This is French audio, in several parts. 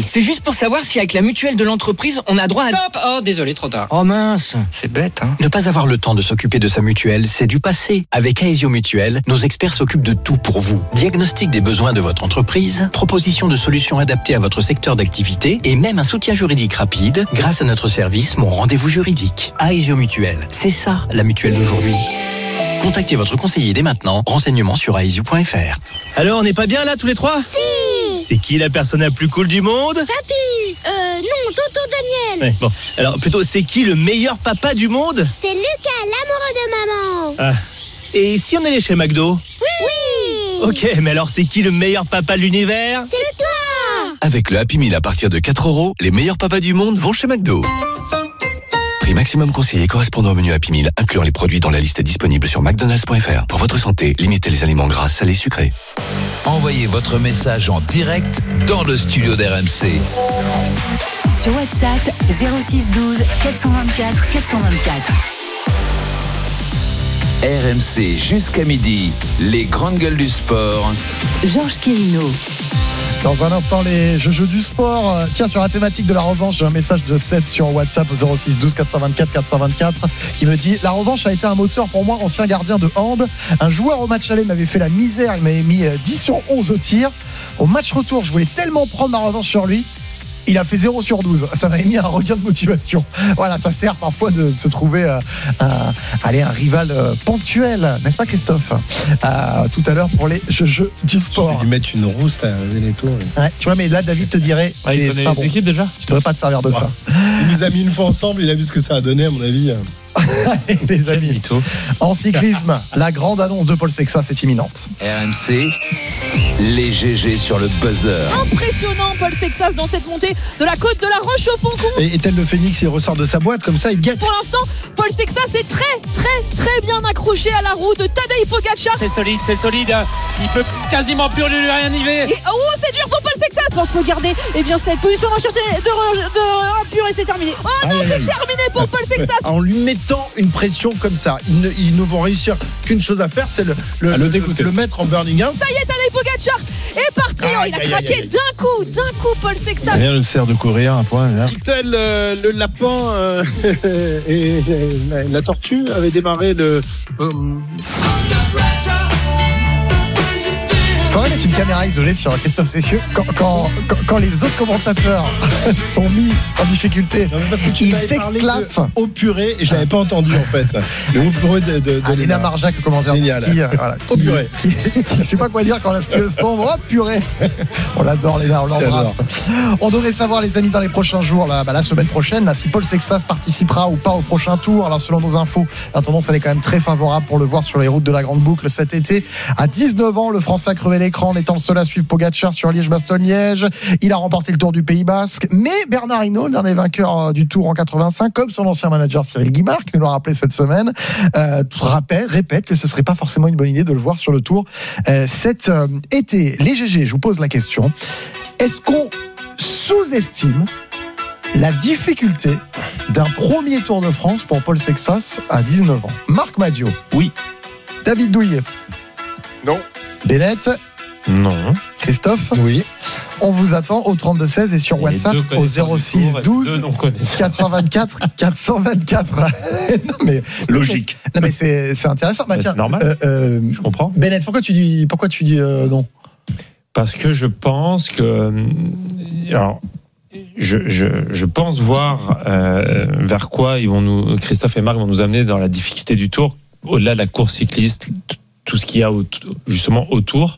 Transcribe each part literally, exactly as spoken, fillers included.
C'est juste pour savoir si avec la mutuelle de l'entreprise, on a droit à... Stop! Oh, désolé, trop tard. Oh mince. C'est bête, hein. Ne pas avoir le temps de s'occuper de sa mutuelle, c'est du passé. Avec Aesio Mutuelle, nos experts s'occupent de tout pour vous. Diagnostic des besoins de votre entreprise, proposition de solutions adaptées à votre secteur d'activité et même un soutien juridique rapide grâce à notre service Mon Rendez-vous Juridique. Aesio Mutuelle, c'est ça la mutuelle d'aujourd'hui. Contactez votre conseiller dès maintenant. Renseignements sur aesio point f r. Alors, on n'est pas bien là tous les trois ? Si. C'est qui la personne la plus cool du monde ? Papy. Euh, non, tonton Daniel. Ouais, bon, alors plutôt, c'est qui le meilleur papa du monde ? C'est Lucas, l'amoureux de maman. Ah. Et si on allait chez McDo ? Oui. Ok, mais alors c'est qui le meilleur papa de l'univers ? C'est toi. Avec le Happy Meal à partir de quatre euros, les meilleurs papas du monde vont chez McDo. Prix maximum conseillé correspondant au menu Happy Meal, incluant les produits dans la liste disponible sur mcdonalds point f r. Pour votre santé, limitez les aliments gras, salés, sucrés. Envoyez votre message en direct dans le studio d'R M C. Sur WhatsApp, zéro six douze quatre cent vingt-quatre quatre cent vingt-quatre. R M C jusqu'à midi, les grandes gueules du sport. Georges Quirino. Dans un instant, les jeux, jeux du sport. Tiens, sur la thématique de la revanche, j'ai un message de Seth sur WhatsApp au zéro six douze quatre cent vingt-quatre quatre cent vingt-quatre qui me dit: la revanche a été un moteur pour moi, ancien gardien de hand. Un joueur au match aller m'avait fait la misère, il m'avait mis dix sur onze au tir. Au match retour, je voulais tellement prendre ma revanche sur lui. Il a fait zéro sur douze. Ça m'a mis un regain de motivation. Voilà, ça sert parfois de se trouver euh, un, allez, un rival euh, ponctuel, n'est-ce pas, Christophe ? euh, Tout à l'heure pour les jeux, jeux du sport. Je vais lui mettre une rousse à Veneto. Ouais, tu vois, mais là, David te dirait, ah, c'est, c'est pas bon. L'équipe déjà ? Je ne devrais pas te servir de ouais. ça. Il nous a mis une fois ensemble, il a vu ce que ça a donné, à mon avis. Les amis, en cyclisme, la grande annonce de Paul Sexas est imminente. R M C, les G G sur le buzzer. Impressionnant, Paul Sexas dans cette montée de la côte de la Roche-au-Foncon. Et, et tel le phénix, il ressort de sa boîte comme ça, il guette. Pour l'instant, Paul Sexas est très, très, très bien accroché à la roue de Tadej Pogačar. C'est solide, c'est solide. Il peut quasiment plus lui rien y aller. Et oh, c'est dur pour Paul Sexas. Donc, il faut garder eh bien, cette position recherchée de, de, de pur et c'est terminé. Oh non, aïe, c'est aïe. terminé pour Paul Sexas. En lui mettant une pression comme ça, ils ne, ils ne vont réussir qu'une chose à faire, c'est le, le, le, le, le mettre en burning out. Ça y est, Tadej Pogačar est parti. Aïe, oh, il a aïe, craqué aïe, aïe. d'un coup, d'un coup, Paul Sexas. Rien ne sert de courir, un point. Tel euh, le lapin euh, et, et la, la tortue avait démarré le. Euh, Il faudrait mettre une caméra isolée sur Christophe Cessieux quand, quand, quand, quand les autres commentateurs sont mis en difficulté. Non, parce que tu ils s'exclafent au purée et je l'avais pas entendu en fait. Le au purée de, de, de ah, Léna Marjac, commentaire de ski, voilà, au purée. Qui, qui, qui sait pas quoi dire quand la skieuse tombe. Oh purée. On l'adore Léna, on l'embrasse. On devrait savoir les amis dans les prochains jours, là, bah, la semaine prochaine, là, si Paul Sexas participera ou pas au prochain tour. Alors selon nos infos, la tendance elle est quand même très favorable pour le voir sur les routes de la Grande Boucle cet été. À dix-neuf ans, le Français a crevé l'écran en étant le seul à suivre Pogačar sur Liège-Bastogne-Liège. Il a remporté le Tour du Pays Basque, mais Bernard Hinault, le dernier vainqueur du Tour en quatre-vingt-cinq, comme son ancien manager Cyril Guimard, qui nous l'a rappelé cette semaine, euh, rappelle, répète que ce serait pas forcément une bonne idée de le voir sur le Tour euh, cet euh, été. Les G G, je vous pose la question, est-ce qu'on sous-estime la difficulté d'un premier Tour de France pour Paul Sexas à dix-neuf ans? Marc Madiot. Oui. David Douillet. Non. Bennett. Non. Christophe. Oui. On vous attend au trente-deux seize et sur et WhatsApp au zéro six douze quatre cent vingt-quatre quatre cent vingt-quatre. Non mais logique. Non mais c'est c'est intéressant. Bah, tiens, c'est normal. Euh, euh, je comprends. Bennett, pourquoi tu dis pourquoi tu dis euh, non? Parce que je pense que alors je je je pense voir euh, vers quoi ils vont nous Christophe et Marc vont nous amener dans la difficulté du Tour au-delà de la course cycliste. Tout ce qu'il y a justement autour.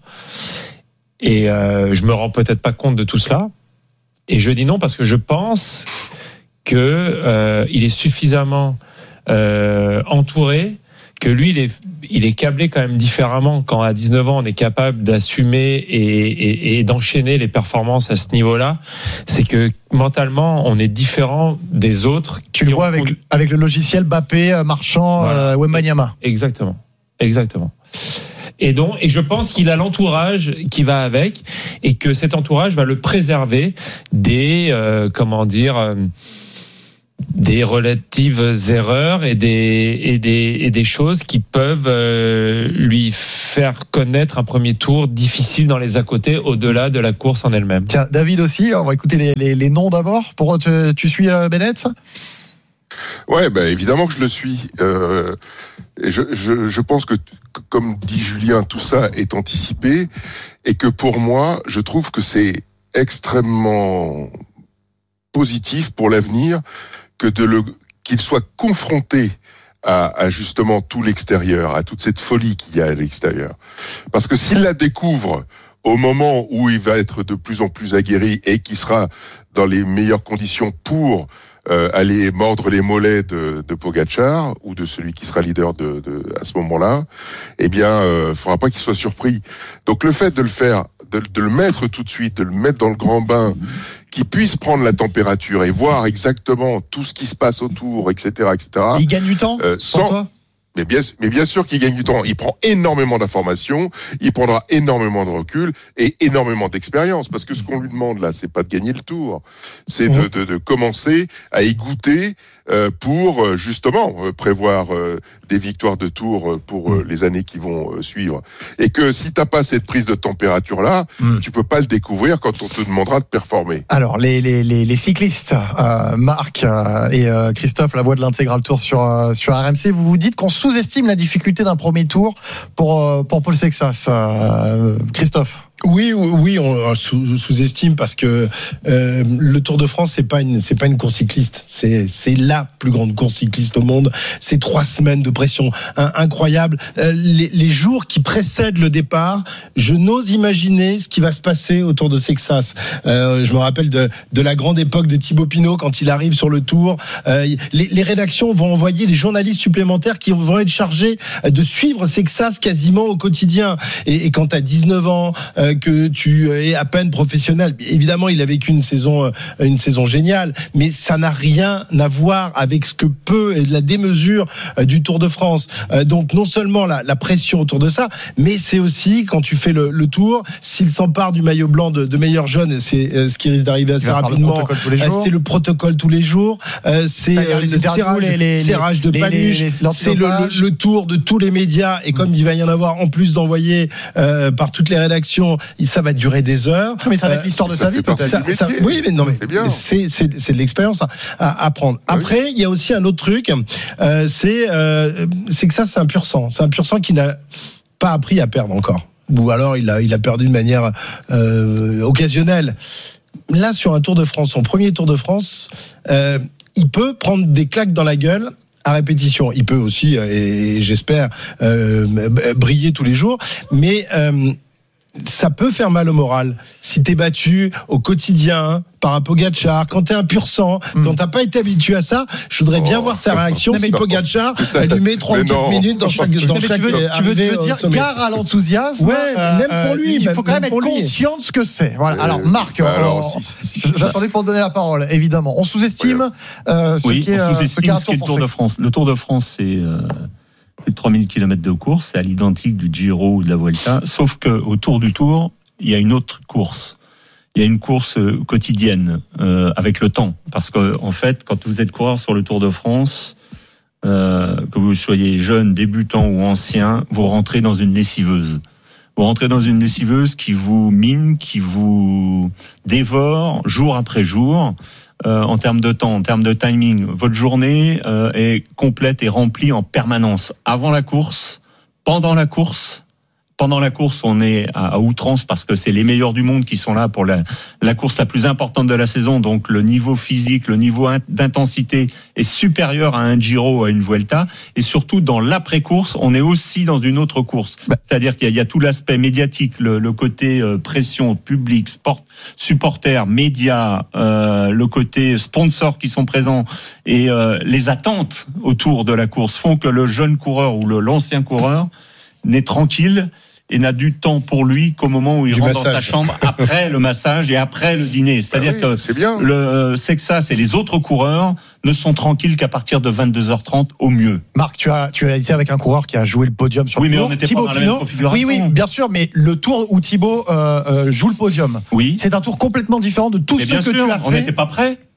Et euh, je me rends peut-être pas compte de tout cela. Et je dis non parce que je pense que euh, il est suffisamment euh, entouré, que lui il est il est câblé quand même différemment. Quand à dix-neuf ans on est capable d'assumer et, et, et d'enchaîner les performances à ce niveau-là, c'est que mentalement on est différent des autres. Tu le vois avec ont... avec le logiciel Bappé, Marchand, voilà. euh, Wembanyama. Exactement, exactement. Et donc, et je pense qu'il a l'entourage qui va avec, et que cet entourage va le préserver des, euh, comment dire, euh, des relatives erreurs et des, et des, et des choses qui peuvent euh, lui faire connaître un premier tour difficile dans les à côté, au-delà de la course en elle-même. Tiens, David aussi, on va écouter les, les, les noms d'abord. Pour, tu, tu suis euh, Bennett ? Ouais, bah, évidemment que je le suis. Euh, je, je, je pense que, comme dit Julien, tout ça est anticipé et que pour moi, je trouve que c'est extrêmement positif pour l'avenir que de le qu'il soit confronté à, à justement tout l'extérieur, à toute cette folie qu'il y a à l'extérieur. Parce que s'il la découvre au moment où il va être de plus en plus aguerri et qui sera dans les meilleures conditions pour euh, aller mordre les mollets de, de Pogačar ou de celui qui sera leader de, de à ce moment-là, eh bien, euh, faudra pas qu'il soit surpris. Donc le fait de le faire, de, de le mettre tout de suite, de le mettre dans le grand bain, qu'il puisse prendre la température et voir exactement tout ce qui se passe autour, et cetera, et cetera. Il gagne du temps euh, sans... pour toi ? Mais bien, mais bien sûr qu'il gagne du temps. Il prend énormément d'informations, il prendra énormément de recul et énormément d'expérience. Parce que ce qu'on lui demande là, c'est pas de gagner le tour, c'est de, de, de commencer à y goûter euh, pour justement euh, prévoir euh, des victoires de tour euh, pour euh, les années qui vont euh, suivre. Et que si t'as pas cette prise de température là, mm. tu peux pas le découvrir quand on te demandera de performer. Alors les les les, les cyclistes, euh, Marc euh, et euh, Christophe, la voix de l'intégral tour sur euh, sur R M C, vous vous dites qu'on sous-estime la difficulté d'un premier tour pour, pour Paul Sexas. Euh, Christophe. Oui, oui, on sous-estime parce que euh, le Tour de France, c'est pas une, c'est pas une course cycliste. C'est, c'est la plus grande course cycliste au monde. C'est trois semaines de pression hein, incroyable. Euh, les, les jours qui précèdent le départ, je n'ose imaginer ce qui va se passer au Tour de Sexas. Euh, je me rappelle de, de la grande époque de Thibaut Pinot quand il arrive sur le Tour. Euh, les, les rédactions vont envoyer des journalistes supplémentaires qui vont être chargés de suivre Sexas quasiment au quotidien. Et, et quand t'as dix-neuf ans, euh, que tu es à peine professionnel. Évidemment, il a vécu une saison, une saison géniale, mais ça n'a rien à voir avec ce que peut et la démesure du Tour de France. Donc, non seulement la, la pression autour de ça, mais c'est aussi quand tu fais le, le Tour, s'il s'empare du maillot blanc de, de meilleur jeune, c'est ce qui risque d'arriver assez rapidement. Le c'est le protocole tous les jours. C'est le serrage, les, les, serrage de paluche. C'est le, le, le tour de tous les médias. Et comme il va y en avoir en plus d'envoyer euh, par toutes les rédactions, ça va durer des heures. Mais ça va être l'histoire de sa vie, peut-être. Ça, ça, oui, mais non, mais c'est, c'est, c'est de l'expérience à, à apprendre. Après, oui. Il y a aussi un autre truc, euh, c'est, euh, c'est que ça, c'est un pur sang. C'est un pur sang qui n'a pas appris à perdre encore. Ou alors, il a, il a perdu de manière euh, occasionnelle. Là, sur un Tour de France, son premier Tour de France, euh, il peut prendre des claques dans la gueule à répétition. Il peut aussi, et j'espère, euh, briller tous les jours. Mais euh, ça peut faire mal au moral si t'es battu au quotidien par un Pogačar, quand t'es un pur sang, mmh. quand t'as pas été habitué à ça. Je voudrais bien oh, voir sa réaction si Pogačar lui met trois ou quatre minutes dans chaque dans chaque. Tu veux, tu veux, tu veux dire gare à l'enthousiasme. Ouais, euh, même pour lui, il faut quand même être conscient de ce que c'est. Voilà. Alors Marc, euh, alors, on, si, si, j'attendais pour te donner la parole. Évidemment, on sous-estime ouais. euh, ce oui, qui est on sous-estime ce, ce qu'est le Tour de France. Le Tour de France, c'est euh, plus de trois mille kilomètres de course, c'est à l'identique du Giro ou de la Vuelta, sauf que autour du Tour, il y a une autre course. Il y a une course quotidienne euh, avec le temps, parce que en fait, quand vous êtes coureur sur le Tour de France, euh, que vous soyez jeune, débutant ou ancien, vous rentrez dans une lessiveuse. Vous rentrez dans une lessiveuse qui vous mine, qui vous dévore jour après jour. Euh, en termes de temps, en termes de timing, votre journée euh, est complète et remplie en permanence. Avant la course, pendant la course. Pendant la course, on est à outrance parce que c'est les meilleurs du monde qui sont là pour la, la course la plus importante de la saison. Donc le niveau physique, le niveau d'intensité est supérieur à un Giro ou à une Vuelta. Et surtout, dans l'après-course, on est aussi dans une autre course. C'est-à-dire qu'il y a, il y a tout l'aspect médiatique, le, le côté euh, pression, public, sport, supporters, médias, euh, le côté sponsors qui sont présents et euh, les attentes autour de la course font que le jeune coureur ou le, l'ancien coureur n'est tranquille et n'a du temps pour lui qu'au moment où il du rentre massage. Dans sa chambre après le massage et après le dîner. C'est-à-dire ah oui, que c'est bien. Le euh, Sexas et les autres coureurs ne sont tranquilles qu'à partir de vingt-deux heures trente au mieux. Marc, tu as tu as été avec un coureur qui a joué le podium sur oui, le Tour. Oui, mais on n'était Thibaut pas dans Pinot. la même configuration. Oui, oui, bien sûr, mais le Tour où Thibaut euh, euh, joue le podium. Oui. C'est un tour complètement différent de tout mais ce que sûr, tu as fait. On n'était pas prêts.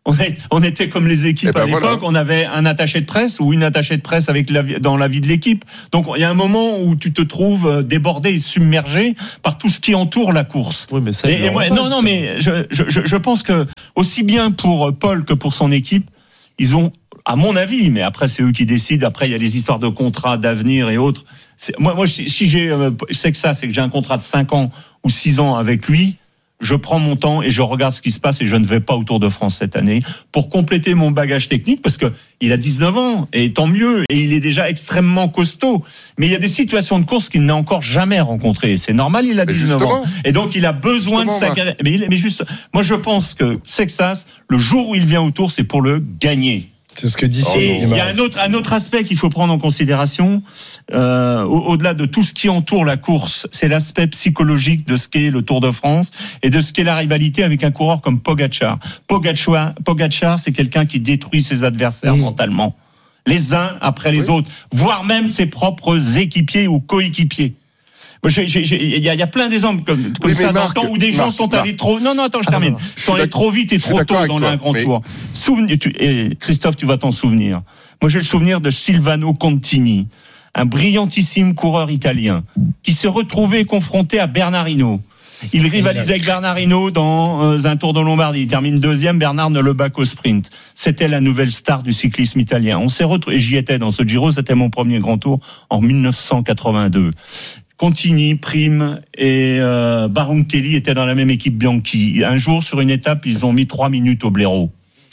On, est, on était comme les équipes eh ben à l'époque, voilà. On avait un attaché de presse ou une attachée de presse avec la, dans la vie de l'équipe. Donc il y a un moment où tu te trouves débordé et submergé par tout ce qui entoure la course. Oui, mais ça, et, et moi, non, non, mais je, je, je pense que aussi bien pour Paul que pour son équipe, ils ont, à mon avis, mais après c'est eux qui décident. Après il y a les histoires de contrats, d'avenir et autres. C'est, moi, moi, si, si j'ai, euh, c'est que ça, c'est que j'ai un contrat de cinq ans ou six ans avec lui. Je prends mon temps et je regarde ce qui se passe et je ne vais pas au Tour de France cette année pour compléter mon bagage technique parce que il a dix-neuf ans et tant mieux et il est déjà extrêmement costaud. Mais il y a des situations de course qu'il n'a encore jamais rencontrées. C'est normal, il a dix-neuf ans. Et donc il a besoin de sa carrière. Mais, il, mais juste, moi je pense que Sexas, le jour où il vient au Tour, c'est pour le gagner. C'est ce que dit. Et il y a un autre, un autre aspect qu'il faut prendre en considération, euh, au, au-delà de tout ce qui entoure la course, c'est l'aspect psychologique de ce qu'est le Tour de France et de ce qu'est la rivalité avec un coureur comme Pogačar. Pogačar, Pogačar, c'est quelqu'un qui détruit ses adversaires mmh. mentalement, les uns après les oui. autres, voire même ses propres équipiers ou coéquipiers. Il y, y a plein d'exemples comme, comme oui, ça dans le temps où des gens Marc, sont allés Marc. trop. Non, non, attends, je termine. Ah, non, non. Ils sont allés trop vite et trop tôt dans toi, un grand mais... tour. Souvenir, tu, et Christophe, tu vas t'en souvenir. Moi, j'ai le souvenir de Silvano Contini, un brillantissime coureur italien, qui s'est retrouvé confronté à Bernard Hinault. Il rivalisait avec Bernard Hinault dans euh, un Tour de Lombardie. Il termine deuxième, Bernard ne le bat qu'au sprint. C'était la nouvelle star du cyclisme italien. On s'est retrouvé, et j'y étais dans ce Giro, c'était mon premier grand tour en dix-neuf cent quatre-vingt-deux. Contini, Prime et euh, Baroncelli étaient dans la même équipe Bianchi. Un jour, sur une étape, ils ont mis trois minutes au blaireau.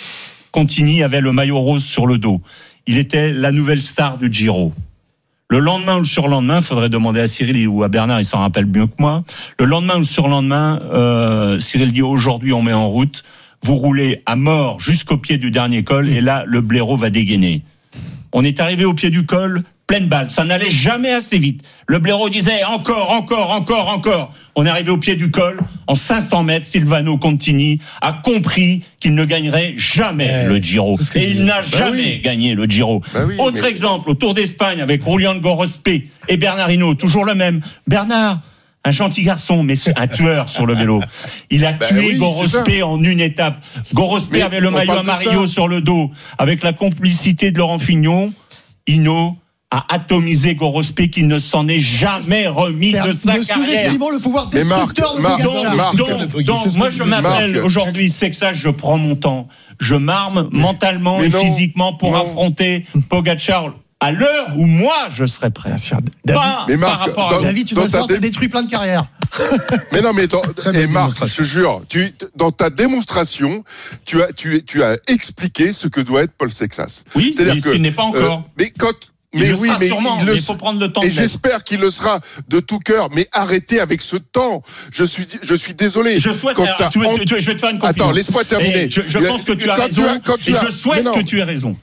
Contini avait le maillot rose sur le dos. Il était la nouvelle star du Giro. Le lendemain ou le surlendemain, il faudrait demander à Cyril ou à Bernard, ils s'en rappellent mieux que moi. Le lendemain ou le surlendemain, euh, Cyril dit aujourd'hui on met en route. Vous roulez à mort jusqu'au pied du dernier col et là, le blaireau va dégainer. On est arrivé au pied du col, pleine balle. Ça n'allait jamais assez vite. Le blaireau disait encore, encore, encore, encore. On est arrivé au pied du col. En cinq cents mètres, Silvano Contini a compris qu'il ne gagnerait jamais eh, le Giro. Et il n'a bah jamais oui. gagné le Giro. Bah oui, Autre mais... exemple, au Tour d'Espagne avec Julián Gorospe et Bernard Hinault. Toujours le même. Bernard, un gentil garçon, mais un tueur sur le vélo. Il a bah tué oui, Gorospe en une étape. Gorospe avait le maillot Amarillo sur le dos. Avec la complicité de Laurent Fignon, Hinault a atomisé Gorospe qui ne s'en est jamais remis de sa ne carrière. Sous-estimons le pouvoir destructeur de Pogačar. Donc, donc, donc moi je m'appelle Marc. aujourd'hui Sexas, je prends mon temps. Je m'arme mentalement mais et non, physiquement pour non. affronter Pogačar à l'heure où moi je serai prêt. Bien sûr. David, pas mais Marc, par rapport dans, à David, tu dois savoir que tu as détruit plein de carrières. Mais non, mais dans, et Marc, je te jure, tu, dans ta démonstration, tu as, tu, tu as expliqué ce que doit être Paul Sexas. Oui, mais ce qu'il n'est pas encore. Euh, mais quand Il mais le oui, sera mais sûrement, il, mais le... il faut prendre le temps. Et de j'espère qu'il le sera de tout cœur. Mais arrêtez avec ce temps. Je suis, je suis désolé. Je souhaite. Quand tu, tu, tu, je vais te faire une confidence. Attends, laisse-moi terminer. Et je, je pense que tu as quand raison. Tu as, quand tu et as... je souhaite que tu aies raison.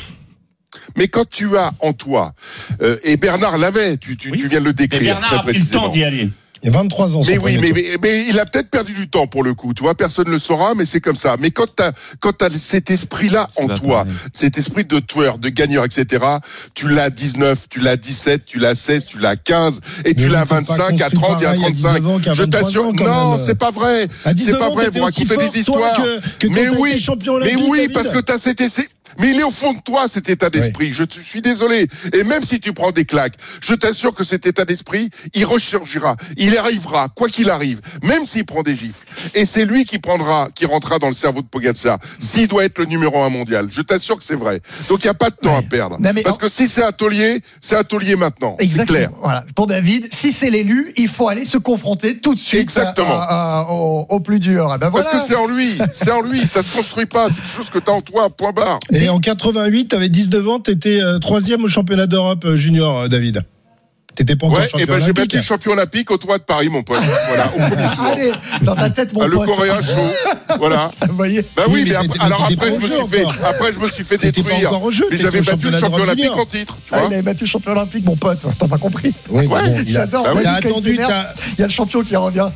Mais quand tu as en toi, euh, et Bernard l'avait, tu, tu, oui. tu viens de le décrire. Et Bernard très a pris le temps d'y aller. Il y a vingt-trois ans. Mais oui, mais, mais, mais il a peut-être perdu du temps pour le coup. Tu vois, personne ne le saura, mais c'est comme ça. Mais quand t'as, quand t'as cet esprit-là c'est en toi, pareil. cet esprit de tueur, de gagneur, et cetera, tu l'as à dix-neuf, tu l'as à dix-sept, tu l'as à seize, tu l'as à quinze, et mais tu l'as à vingt-cinq, à trente et à trente-cinq. Je t'assure, non, c'est pas vrai. C'est pas vrai, vous racontez des histoires. Que, que mais oui, mais oui, David. parce que t'as cet essai. Mais il est au fond de toi, cet état d'esprit. Oui. Je, je suis désolé. Et même si tu prends des claques, je t'assure que cet état d'esprit, il ressurgira. Il arrivera, quoi qu'il arrive, même s'il prend des gifles. Et c'est lui qui prendra, qui rentrera dans le cerveau de Pogačar, s'il doit être le numéro un mondial. Je t'assure que c'est vrai. Donc il n'y a pas de temps ouais. à perdre. Non, Parce en... que si c'est un taulier, c'est un taulier maintenant. Exactement. C'est clair. Voilà. Pour David, si c'est l'élu, il faut aller se confronter tout de suite Exactement. À, à, au, au plus dur. Et ben voilà. Parce que c'est en lui. C'est en lui. Ça se construit pas. C'est quelque chose que tu as en toi, point barre. Et en quatre-vingt-huit, tu avais dix-neuf ans, tu étais euh, troisième au championnat d'Europe euh, junior, euh, David. T'étais pas encore ouais, champion et ben olympique. J'ai battu le champion olympique au Tour de Paris, mon pote. Voilà, au premier tour. Allez, dans ta tête, mon ah, pote. Le Coréen chaud. Voilà. Bah oui, mais, mais après, alors après je, me suis fait, après, je me suis fait détruire. Jeu, mais j'avais battu le champion olympique en titre. Tu vois ah, il avait battu le champion olympique, mon pote. T'as pas compris. Oui, ouais, bon, j'adore. Bah oui. T'as attendu, t'as... Il y a le champion qui revient.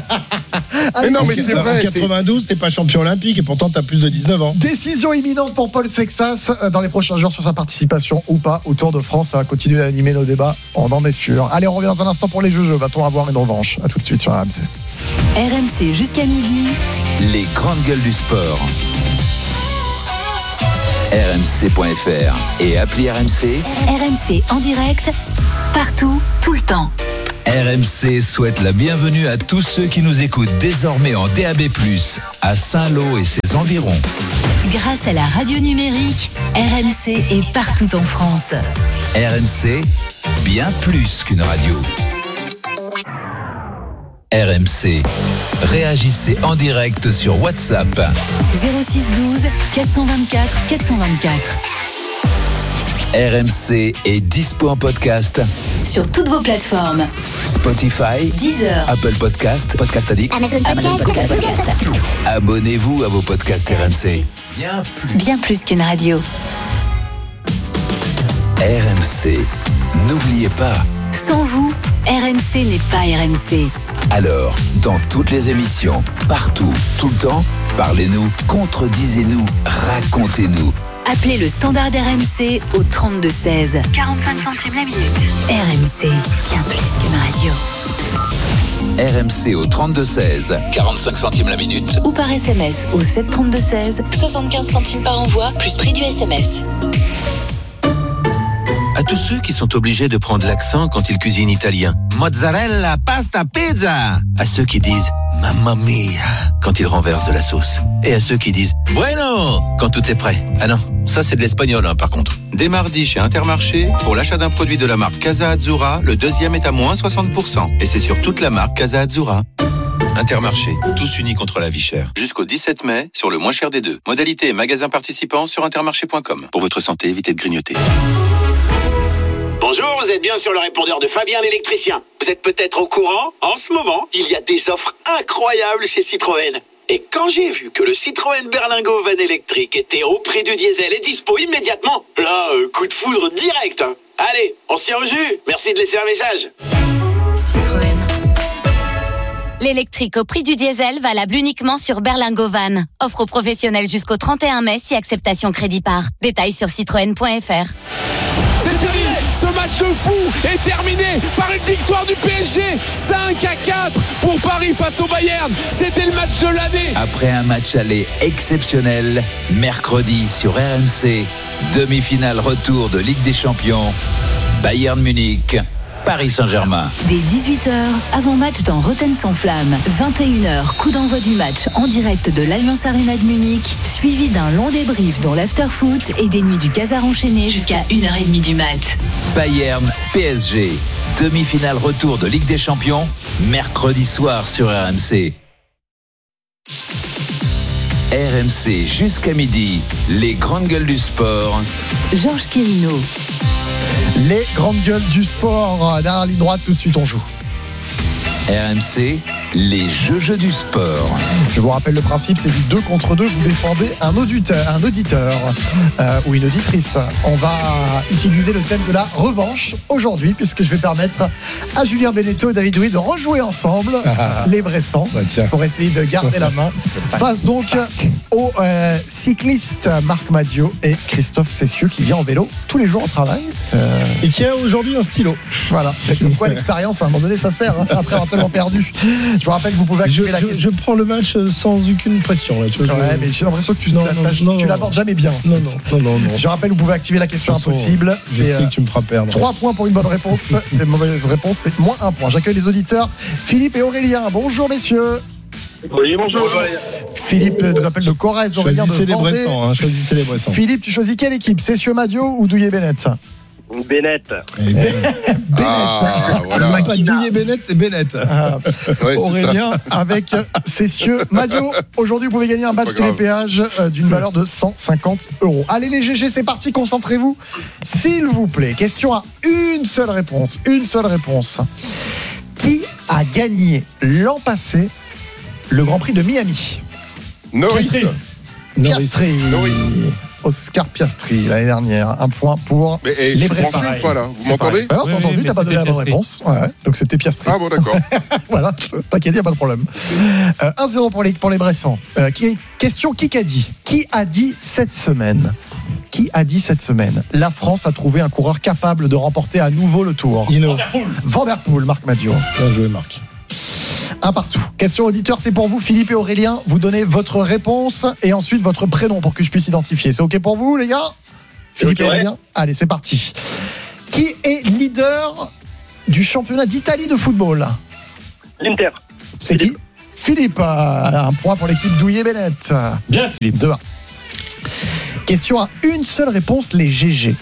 Mais non, mais c'est vrai. En quatre-vingt-douze, t'es pas champion olympique et pourtant t'as plus de dix-neuf ans. Décision imminente pour Paul Sexas dans les prochains jours sur sa participation ou pas au Tour de France. Ça va continuer à animer nos débats. On en est sûr. Allez, on revient dans un instant pour les jeux. Va-t-on avoir une revanche? À tout de suite sur R M C. R M C jusqu'à midi. Les grandes gueules du sport. R M C point F R et appli R M C. R M C en direct, partout, tout le temps. R M C souhaite la bienvenue à tous ceux qui nous écoutent désormais en D A B plus, à Saint-Lô et ses environs. Grâce à la radio numérique, R M C est partout en France. R M C, bien plus qu'une radio. R M C. Réagissez en direct sur WhatsApp. zéro six douze quatre cent vingt-quatre quatre cent vingt-quatre. R M C est dispo en podcast sur toutes vos plateformes. Spotify, Deezer, Apple Podcast, Podcast Addict, Amazon Podcast, Podcast, Podcast. Abonnez-vous à vos podcasts R M C. Bien plus. Bien plus qu'une radio. R M C. N'oubliez pas. Sans vous, R M C n'est pas R M C. Alors, dans toutes les émissions, partout, tout le temps, parlez-nous, contredisez-nous, racontez-nous. Appelez le standard R M C au trente-deux seize. quarante-cinq centimes la minute. R M C, bien plus qu'une radio. R M C au trente-deux seize, quarante-cinq centimes la minute. Ou par S M S au sept trente-deux seize, soixante-quinze centimes par envoi, plus prix du S M S. À tous ceux qui sont obligés de prendre l'accent quand ils cuisinent italien. Mozzarella, pasta, pizza. À ceux qui disent mamma mia quand ils renversent de la sauce. Et à ceux qui disent bueno quand tout est prêt. Ah non, ça c'est de l'espagnol hein, par contre. Dès mardi chez Intermarché, pour l'achat d'un produit de la marque Casa Azzurra, le deuxième est à moins soixante pour cent. Et c'est sur toute la marque Casa Azzurra. Intermarché, tous unis contre la vie chère. Jusqu'au dix-sept mai, sur le moins cher des deux. Modalité et magasins participants sur intermarché point com. Pour votre santé, évitez de grignoter. Bonjour, vous êtes bien sur le répondeur de Fabien l'électricien. Vous êtes peut-être au courant, en ce moment, il y a des offres incroyables chez Citroën. Et quand j'ai vu que le Citroën Berlingo Van électrique était au prix du diesel et dispo immédiatement, là, euh, coup de foudre direct. Hein. Allez, on se tient au jus. Merci de laisser un message. Citroën. L'électrique au prix du diesel valable uniquement sur Berlingo Van. Offre aux professionnels jusqu'au trente et un mai si acceptation crédit par. Détails sur citroën point F R. C'est fini. Ce match de fou est terminé par une victoire du P S G. cinq à quatre pour Paris face au Bayern. C'était le match de l'année. Après un match aller exceptionnel, mercredi sur R M C, demi-finale retour de Ligue des Champions, Bayern Munich, Paris Saint-Germain. Dès dix-huit heures, avant-match dans Rotten sans flamme. vingt et une heures, coup d'envoi du match en direct de l'Allianz Arena de Munich, suivi d'un long débrief dans l'after-foot et des nuits du Casar enchaîné jusqu'à une heure trente du mat. Bayern, P S G, demi-finale retour de Ligue des Champions, mercredi soir sur R M C. R M C jusqu'à midi, les grandes gueules du sport. Georges Quirino. Les grandes gueules du sport. Derrière la ligne droite, tout de suite, on joue. R M C, les jeux jeux du sport. Je vous rappelle le principe, c'est du deux contre deux. Vous défendez un auditeur, un auditeur euh, ou une auditrice. On va utiliser le thème de la revanche aujourd'hui, puisque je vais permettre à Julien Beneteau et David Douy de rejouer ensemble les Bressans bah, pour essayer de garder la main. Face donc aux euh, cyclistes Marc Madiot et Christophe Cessieux qui vient en vélo tous les jours au travail. Euh... Et qui a aujourd'hui un stylo. Voilà. Comme quoi l'expérience, à un moment donné, ça sert hein, après avoir tellement perdu. Je vous rappelle que vous pouvez activer je, la je, question. Je prends le match sans aucune pression. Là, tu vois, ouais, je... mais j'ai l'impression que tu, non, non, non, tu l'abordes jamais bien. Non, non, non, non, non. Je rappelle, vous pouvez activer la question façon, impossible. Je c'est sais que tu me feras perdre. trois points pour une bonne réponse. Les mauvaises réponses, c'est moins un point. J'accueille les auditeurs Philippe et Aurélien. Bonjour, messieurs. Oui, bonjour. Philippe nous appelle de Corrèze, Aurélien de Vendée. Hein, choisissez les Bressans. Philippe, tu choisis quelle équipe? Cessieux Madiot ou Douillet Bennett? Bennett. Bennett. Ah, voilà. Pas Douillet Bennett, c'est Bennett. Ah, ouais, Aurélien avec Cessieux Madiot. Aujourd'hui, vous pouvez gagner un badge télépéage euh, d'une valeur de cent cinquante euros. Allez les G G, c'est parti, concentrez-vous. S'il vous plaît, question à une seule réponse. Une seule réponse. Qui a gagné l'an passé le Grand Prix de Miami? Norris. Piastri. Oscar Piastri l'année dernière. Un point pour mais, et les Bressans. Pas là. Vous m'entendez? Ouais, on t'a entendu, t'as pas donné la bonne réponse. Ouais, donc c'était Piastri. Ah bon, d'accord. Voilà, t'inquiète, y a pas de problème. Euh, un zéro pour les, pour les Bressans. Euh, question qui qu'a dit? Qui a dit cette semaine? Qui a dit cette semaine? La France a trouvé un coureur capable de remporter à nouveau le Tour. Hinault. Van der Poel, Marc Madiot. Bien joué, Marc. Un partout. Question auditeur, c'est pour vous, Philippe et Aurélien. Vous donnez votre réponse et ensuite votre prénom pour que je puisse identifier. C'est OK pour vous, les gars ? Philippe okay. et Aurélien ? Allez, c'est parti. Qui est leader du championnat d'Italie de football ? L'Inter. C'est qui ? Philippe. Un point pour l'équipe Douillet-Bennett. Bien, Philippe. deux un. Question à une seule réponse, les G G.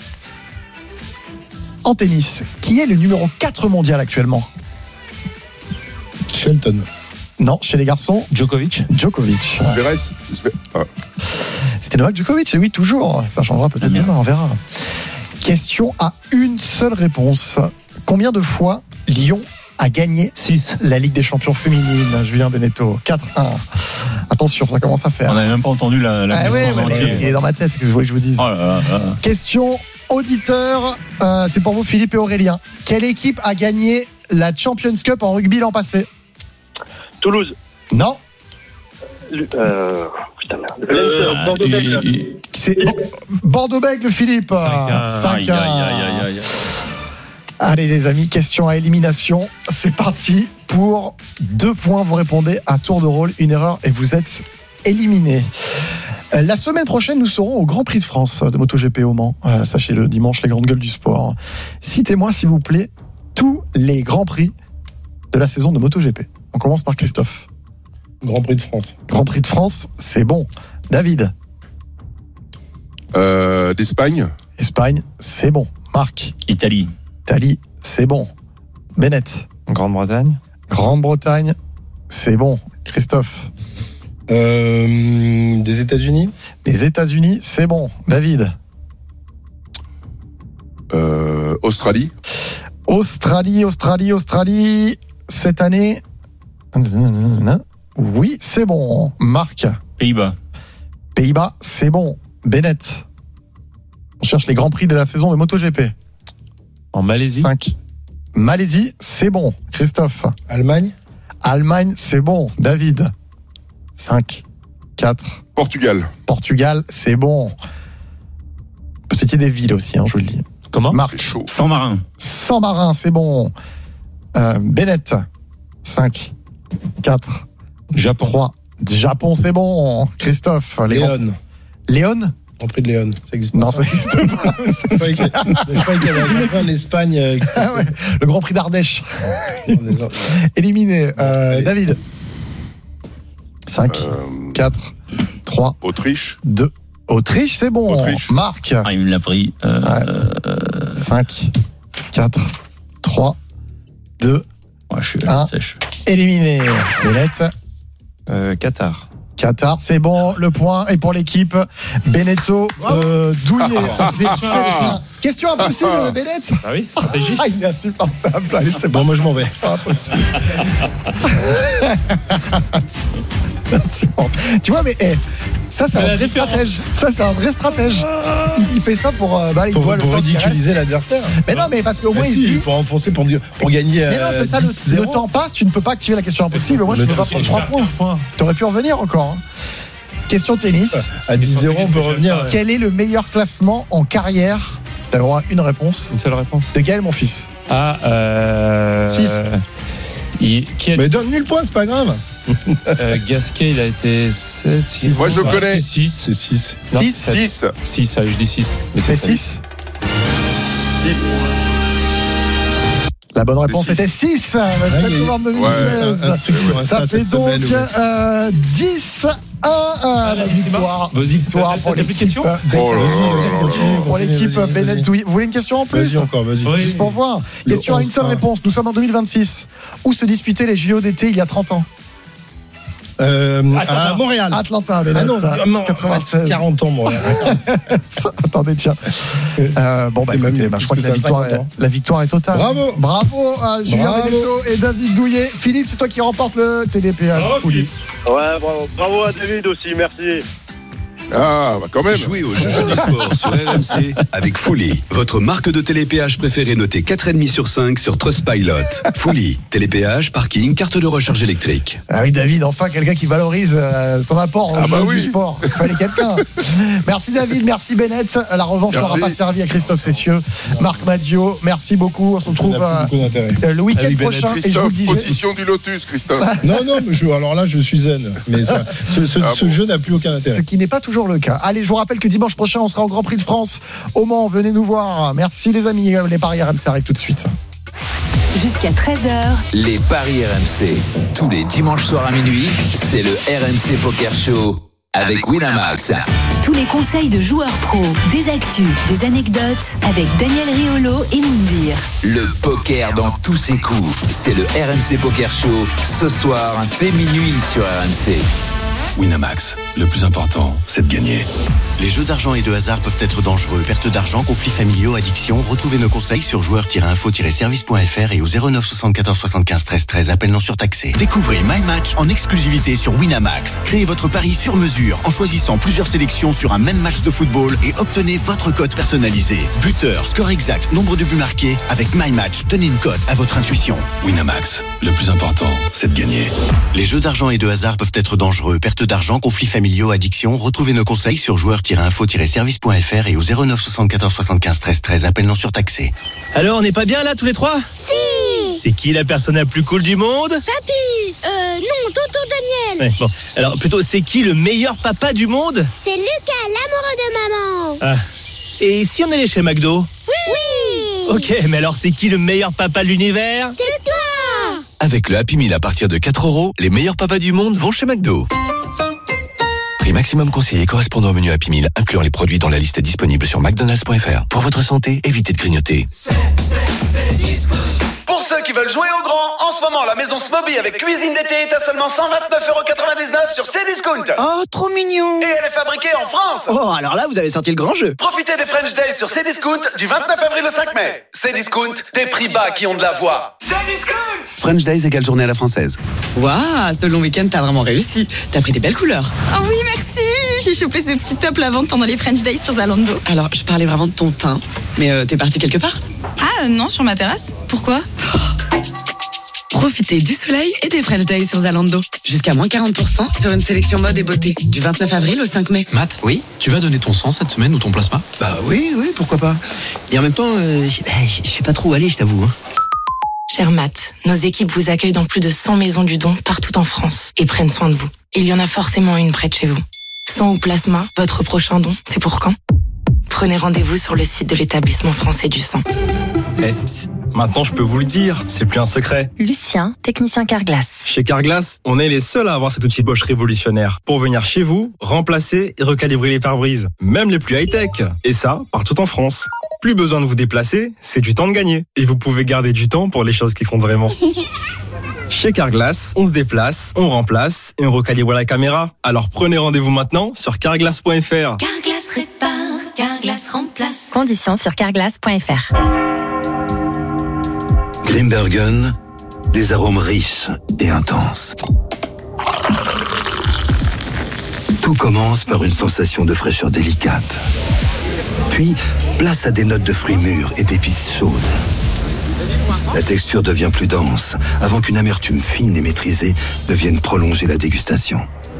En tennis, qui est le numéro quatre mondial actuellement ? Shelton. Non, chez les garçons, Djokovic. Djokovic. Zverev. Ah. C'était Novak Djokovic, oui, toujours. Ça changera peut-être ah, demain, on verra. Question à une seule réponse. Combien de fois Lyon a gagné six la Ligue des Champions féminine, Julien Beneteau? quatre un. Attention, ça commence à faire. On n'avait même pas entendu la, la ah ouais, ouais, il est dans ma tête, que je voulais que je vous dise. Oh là là là. Question auditeur, euh, c'est pour vous Philippe et Aurélien. Quelle équipe a gagné la Champions Cup en rugby l'an passé? Toulouse. Non. Euh, putain, merde. Euh, Bordeaux-Bègles. C'est Bordeaux-Bègles, Philippe. cinq un. Allez les amis, question à élimination. C'est parti pour deux points. Vous répondez à tour de rôle, une erreur et vous êtes éliminé. La semaine prochaine, nous serons au Grand Prix de France de MotoGP au Mans. Euh, sachez-le, dimanche, les grandes gueules du sport. Citez-moi, s'il vous plaît, tous les Grands Prix de la saison de MotoGP. On commence par Christophe. Grand Prix de France. Grand Prix de France, c'est bon. David. Euh, D'Espagne. Espagne, c'est bon. Marc. Italie. Italie, c'est bon. Bennett. Grande-Bretagne. Grande-Bretagne, c'est bon. Christophe. Euh, des États-Unis. Des États-Unis, c'est bon. David. Euh, Australie. Australie, Australie, Australie. Cette année. Oui, c'est bon. Marc. Pays-Bas. Pays-Bas, c'est bon. Bennett. On cherche les grands prix de la saison de MotoGP. En Malaisie. cinq. Malaisie, c'est bon. Christophe. Allemagne. Allemagne, c'est bon. David. cinq. quatre. Portugal. Portugal, c'est bon. On peut citer des villes aussi, hein, je vous le dis. Comment ? Marc. San Marin. San Marin, c'est bon. Euh, Bennett. cinq. quatre. Japon. trois. Japon, c'est bon. Christophe. Léon. Léon ? Grand Prix de Léon, ça existe pas. Non, ça n'existe pas. Je croyais qu'il y avait en Espagne. Euh, ah ouais, le Grand Prix d'Ardèche. Éliminé. Euh, David. cinq, euh, quatre, trois. Autriche. deux. Autriche, c'est bon. Autriche. Marc. Ah, il me l'a pris. Euh, ouais. cinq, quatre, trois, deux, ouais, je suis un. Sèche. Éliminé. Bennett. Euh, Qatar. Qatar, c'est bon, le point est pour l'équipe. Benetto, euh, Douillet, ça fait sept. Question impossible de Bennett. Ah oui, stratégie. Ah, il est insupportable. Allez, c'est bon, moi je m'en vais. C'est impossible. Tu vois, mais hey, ça, c'est un vrai stratège. Ça, c'est un vrai stratège. Il, il fait ça pour, euh, bah, il pour, voit pour le ridiculiser l'adversaire. Mais non, mais parce qu'au moins, bah, il si, dit. Pour enfoncer, pour, pour gagner. Mais non, c'est ça, le, le temps passe, tu ne peux pas activer la question impossible. Moi, je ne peux pas prendre trois points. Tu aurais pu revenir encore. Hein. Question tennis. À dix zéro, on peut revenir. Quel est le meilleur classement en carrière? T'as le droit à une réponse. Une seule réponse. De Gaël, mon fils. Ah, euh. six. Il, qui a... Mais donne-lui le point, c'est pas grave. euh, Gasquet, il a été sept, six. Moi, je connais. six. C'est six. six. six. six, allez, je dis six. C'est six. six. La bonne réponse était six. deux mille seize. Ouais, ça fait donc euh, dix un. La victoire. Victoire pour l'équipe. Pour l'équipe Bennett. Vous voulez une question en plus? Vas-y encore, vas-y. Juste pour voir. Question à une seule réponse. Nous sommes en deux mille vingt-six. Où se disputaient les J O d'été il y a trente ans? Euh, à Montréal. Atlanta, Bennett. Ah non, non quatre-vingt-seize. quarante ans, Montréal. Attendez, tiens. Euh, bon, bah, écoutez, bah, je crois que la victoire, est, la victoire est totale. Bravo. Bravo à Julien Benetto et David Douillet. Philippe, c'est toi qui remporte le T D P H. Ouais, bravo. Bravo à David aussi, merci. Ah, bah quand même. Jouez au jeu du sport sur R M C avec Fully, votre marque de télépéage préférée notée quatre virgule cinq sur cinq sur Trustpilot. Fully, télépéage, parking, carte de recharge électrique. Ah oui, David, enfin quelqu'un qui valorise euh, ton apport au Ah jeu bah du oui. sport. Il fallait quelqu'un. Merci David, merci Bennett. La revanche Merci. n'aura pas servi à Christophe Cessieux. Marc Maggio, merci beaucoup. On se retrouve Ça n'a plus euh, beaucoup d'intérêt. le week-end Ah oui, Bennett. prochain. Et je vous le Christophe, disais. position du Lotus, Christophe. Non, non, mais je, alors là, je suis zen. Mais ça, ce, ce, Ah ce bon. jeu n'a plus aucun Ce intérêt. qui n'est pas toujours le cas. Allez, je vous rappelle que dimanche prochain, on sera au Grand Prix de France au Mans. Venez nous voir. Merci les amis. Les paris R M C arrivent tout de suite. Jusqu'à treize heures, Les paris R M C. Tous les dimanches soirs à minuit, c'est le R M C Poker Show avec Winamax. tous les conseils de joueurs pros, des actus, des anecdotes avec Daniel Riolo et Moundir. Le poker dans tous ses coups. C'est le R M C Poker Show ce soir dès minuit sur R M C. Winamax, le plus important, c'est de gagner. Les jeux d'argent et de hasard peuvent être dangereux. Perte d'argent, conflits familiaux, addiction. Retrouvez nos conseils sur joueurs tiret info tiret service point f r et au zéro neuf soixante-quatorze soixante-quinze treize treize. Appel non surtaxé. Découvrez My Match en exclusivité sur Winamax. Créez votre pari sur mesure en choisissant plusieurs sélections sur un même match de football et obtenez votre cote personnalisé. Buteur, score exact, nombre de buts marqués. Avec My Match, donnez une cote à votre intuition. Winamax, le plus important, c'est de gagner. Les jeux d'argent et de hasard peuvent être dangereux. Perte d'argent, conflits familiaux, addiction. Retrouvez nos conseils sur joueurs tiret info tiret service point f r et au zéro neuf soixante-quatorze soixante-quinze treize treize. Appel non surtaxé. Alors, on n'est pas bien là tous les trois? Si. C'est qui la personne la plus cool du monde? Papy. Euh, non, tonton Daniel. Ouais, bon. Alors, plutôt, c'est qui le meilleur papa du monde? C'est Lucas, l'amoureux de maman. Ah. Et si on allait chez McDo? Oui. Ok, mais alors c'est qui le meilleur papa de l'univers? C'est toi. Avec le Happy Meal à partir de quatre euros, les meilleurs papas du monde vont chez McDo. Prix maximum conseillé correspondant au menu Happy Meal, incluant les produits dans la liste disponible sur mcdonalds point f r. Pour votre santé, évitez de grignoter. Pour ceux qui veulent jouer au grand, en ce moment, la maison Smoby avec cuisine d'été est à seulement cent vingt-neuf euros quatre-vingt-dix-neuf sur Cdiscount. Oh, trop mignon. Et elle est fabriquée en France. Oh, alors là, vous avez sorti le grand jeu. Profitez des French Days sur Cdiscount du vingt-neuf avril au cinq mai. Cdiscount, des prix bas qui ont de la voix. French Days égale journée à la française. Waouh, ce long week-end, t'as vraiment réussi. T'as pris des belles couleurs. Oh oui, merci. J'ai chopé ce petit top la vente pendant les French Days sur Zalando. Alors, je parlais vraiment de ton teint. Mais euh, t'es parti quelque part? Ah non, sur ma terrasse. Pourquoi? Profitez du soleil et des French Days sur Zalando. Jusqu'à moins quarante pour cent sur une sélection mode et beauté. Du vingt-neuf avril au cinq mai. Matt, oui, tu vas donner ton sang cette semaine ou ton plasma? Bah oui, oui, pourquoi pas. Et en même temps, euh, je sais pas trop où aller, je t'avoue. Hein. Cher Matt, nos équipes vous accueillent dans plus de cent maisons du don partout en France et prennent soin de vous. Il y en a forcément une près de chez vous. Sang ou plasma, votre prochain don, c'est pour quand? Prenez rendez-vous sur le site de l'établissement français du sang. Eh, psst, maintenant je peux vous le dire, c'est plus un secret. Lucien, technicien Carglass. Chez Carglass, on est les seuls à avoir cet outil Bosch révolutionnaire pour venir chez vous, remplacer et recalibrer les pare-brises, même les plus high-tech. Et ça, partout en France. Plus besoin de vous déplacer, c'est du temps de gagner. Et vous pouvez garder du temps pour les choses qui comptent vraiment. Chez Carglass, on se déplace, on remplace et on recalibre la caméra. Alors prenez rendez-vous maintenant sur carglass point f r. Carglass répare, Carglass remplace. Conditions sur carglass point f r. Grimbergen, des arômes riches et intenses. Tout commence par une sensation de fraîcheur délicate. Puis, place à des notes de fruits mûrs et d'épices chaudes. La texture devient plus dense, avant qu'une amertume fine et maîtrisée ne vienne prolonger la dégustation.